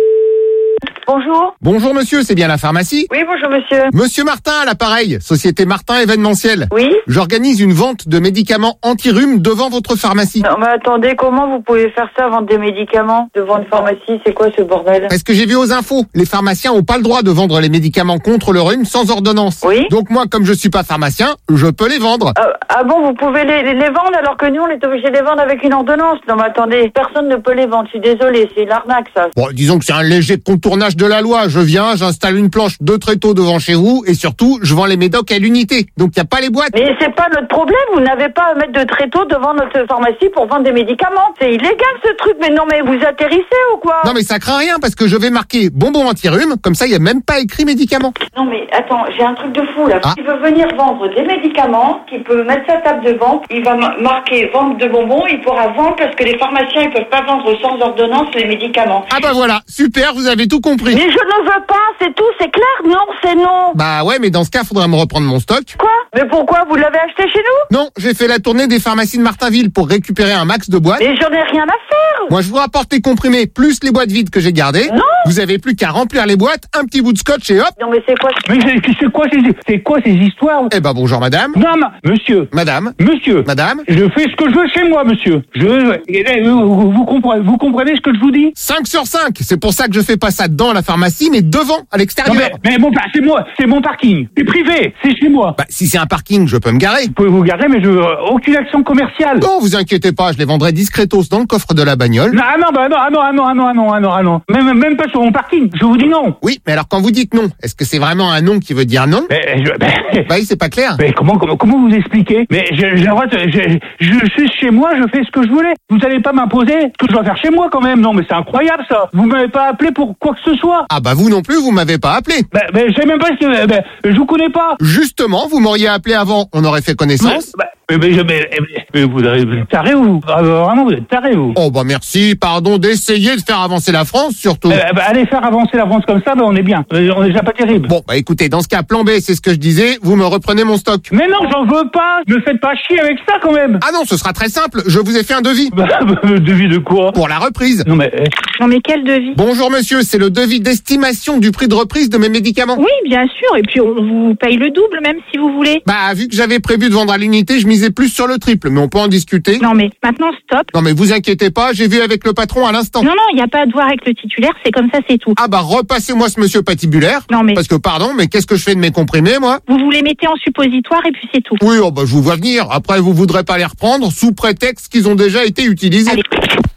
Bonjour. Bonjour monsieur, c'est bien la pharmacie? Oui, bonjour monsieur. Monsieur Martin à l'appareil, Société Martin événementielle. Oui. J'organise une vente de médicaments anti-rhume devant votre pharmacie. Non, mais attendez, comment vous pouvez faire ça, vendre des médicaments devant une pharmacie? C'est quoi ce bordel? Parce que j'ai vu aux infos, les pharmaciens ont pas le droit de vendre les médicaments contre le rhume sans ordonnance. Oui. Donc moi, comme je suis pas pharmacien, je peux les vendre. Euh, ah bon, vous pouvez les, les, les vendre alors que nous, on est obligé de les vendre avec une ordonnance? Non, mais attendez, personne ne peut les vendre, je suis désolé, c'est l'arnaque ça. Bon, disons que c'est un léger contournage de la loi. Je viens, j'installe une planche de tréteaux devant chez vous et surtout, je vends les médocs à l'unité. Donc il y a pas les boîtes. Mais c'est pas notre problème, vous n'avez pas à mettre de tréteaux devant notre pharmacie pour vendre des médicaments. C'est illégal ce truc, mais non mais vous atterrissez ou quoi? Non mais ça craint rien parce que je vais marquer bonbon anti-rhume, comme ça il y a même pas écrit médicament. Non mais attends, j'ai un truc de fou là. Ah. Il veut venir vendre des médicaments, qui peut mettre sa table de vente, il va ma- marquer vente de bonbons, il pourra vendre parce que les pharmaciens ils peuvent pas vendre sans ordonnance les médicaments. Ah bah voilà, super, vous avez tout compris. Mais je ne veux pas, c'est tout, c'est clair, non, c'est non. Bah ouais, mais dans ce cas, faudrait me reprendre mon stock. Quoi? Mais pourquoi? Vous l'avez acheté chez nous? Non, j'ai fait la tournée des pharmacies de Martinville pour récupérer un max de boîtes. Mais j'en ai rien à faire. Moi, je vous rapporte les comprimés plus les boîtes vides que j'ai gardées. Non. Vous avez plus qu'à remplir les boîtes, un petit bout de scotch et hop. Non mais c'est quoi? Mais c'est, c'est quoi ces, c'est quoi ces histoires? Eh ben bonjour madame. Non, ma- monsieur. Madame. Monsieur. Madame. Je fais ce que je veux chez moi, monsieur. Je, vous, vous comprenez, vous comprenez ce que je vous dis? cinq sur cinq. C'est pour ça que je fais pas ça dans la pharmacie, mais devant, à l'extérieur. Non, mais, mais bon, bah, c'est moi, c'est mon parking. C'est privé, c'est chez moi. Bah, si c'est un parking, je peux me garer. Vous pouvez vous garer, mais je veux euh, aucune action commerciale. Non, vous inquiétez pas, je les vendrai discretos dans le coffre de la bagnole. Non, ah non, bah non, ah non, ah non, ah non, ah non, ah non, ah non. Même, même pas sur mon parking. Je vous dis non. Oui, mais alors quand vous dites non, est-ce que c'est vraiment un non qui veut dire non? Mais, je, bah, bah oui, c'est pas clair. Mais comment, comment, comment vous expliquer? Mais j'ai le droit de, je, je suis chez moi, je fais ce que je voulais. Vous allez pas m'imposer ce que je dois faire chez moi quand même. Non, mais c'est incroyable ça. Vous m'avez pas appelé pour quoi que ce soit. Ah bah vous non plus, vous m'avez pas appelé. Bah, bah je sais même pas si, bah, je vous connais pas. Justement, vous m'auriez appelé avant, on aurait fait connaissance. Mais, bah, mais, mais, mais, mais, mais vous, vous êtes taré vous. Ah, vraiment, vous êtes taré vous. Oh bah merci, pardon d'essayer de faire avancer la France surtout. Euh, bah, allez faire avancer la France comme ça, bah, on est bien. Euh, on est déjà pas terrible. Bon bah écoutez, dans ce cas, plan B, c'est ce que je disais, vous me reprenez mon stock. Mais non, j'en veux pas. Me faites pas chier avec ça quand même. Ah non, ce sera très simple, je vous ai fait un devis. Bah, devis de quoi? Pour la reprise. Non mais... Euh... Non mais quel devis? Bonjour monsieur, c'est le devis d'estimation du prix de reprise de mes médicaments. Oui, bien sûr, et puis on vous paye le double même si vous voulez. Bah vu que j'avais prévu de vendre à l'unité, je misais plus sur le triple, mais on peut en discuter. Non mais maintenant stop. Non mais vous inquiétez pas, j'ai vu avec le patron à l'instant. Non non, il n'y a pas à voir avec le titulaire, c'est comme ça, c'est tout. Ah bah repassez-moi ce monsieur patibulaire. Non mais... Parce que pardon, mais qu'est-ce que je fais de mes comprimés moi? Vous vous les mettez en suppositoire et puis c'est tout. Oui, oh bah je vous vois venir, après vous voudrez pas les reprendre sous prétexte qu'ils ont déjà été utilisés. Allez.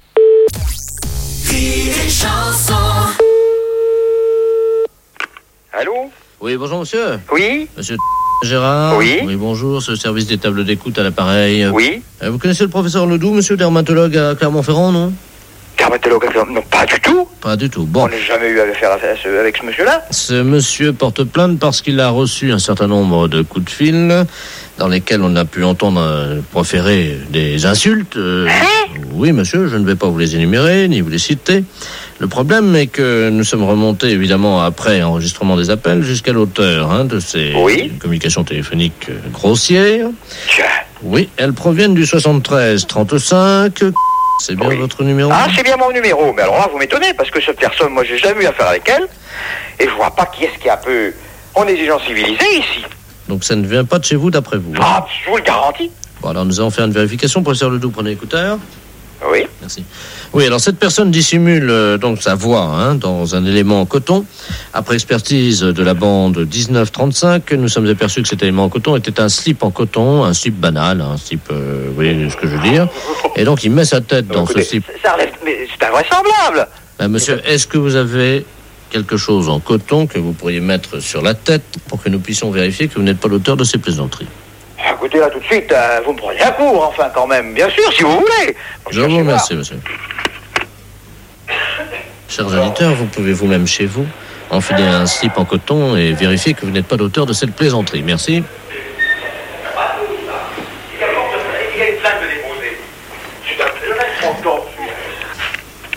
Allô? Oui, bonjour monsieur. Oui? Monsieur Gérard. Oui. Oui, bonjour, c'est le service des tables d'écoute à l'appareil. Oui. Euh, vous connaissez le professeur Ledoux, monsieur dermatologue à Clermont-Ferrand, non? interlocuteur. Non, pas du tout. Pas du tout. Bon. On n'a jamais eu affaire à ce- avec ce monsieur-là. Ce monsieur porte plainte parce qu'il a reçu un certain nombre de coups de fil dans lesquels on a pu entendre euh, proférer des insultes. Euh, oui, monsieur, je ne vais pas vous les énumérer ni vous les citer. Le problème est que nous sommes remontés, évidemment, après enregistrement des appels, jusqu'à l'auteur hein, de ces communications téléphoniques euh, grossières. Oui, elles proviennent du soixante-treize trente-cinq. C'est bien votre numéro? Ah, c'est bien mon numéro. Mais alors là, vous m'étonnez, parce que cette personne, moi, j'ai jamais eu affaire avec elle. Et je vois pas qui est-ce qui est un peu... On est des gens civilisés, ici. Donc ça ne vient pas de chez vous, d'après vous hein? Ah, je vous le garantis. Bon, alors nous allons faire une vérification. Professeur Ledoux, prenez l'écouteur. Oui. Merci. Oui, alors cette personne dissimule euh, donc sa voix hein, dans un élément en coton. Après expertise de la bande dix-neuf trente-cinq, nous sommes aperçus que cet élément en coton était un slip en coton, un slip banal, un slip, euh, vous voyez ce que je veux dire. Et donc il met sa tête dans Écoutez, ce slip. Ça relève... Mais c'est invraisemblable. Ben, monsieur, est-ce que vous avez quelque chose en coton que vous pourriez mettre sur la tête pour que nous puissions vérifier que vous n'êtes pas l'auteur de ces plaisanteries? Écoutez, là, tout de suite, euh, vous me prenez à court, enfin, quand même. Bien sûr, si vous voulez. Je vous remercie, monsieur. Chers auditeurs, vous pouvez vous-même chez vous enfiler un slip en coton et vérifier que vous n'êtes pas l'auteur de cette plaisanterie. Merci.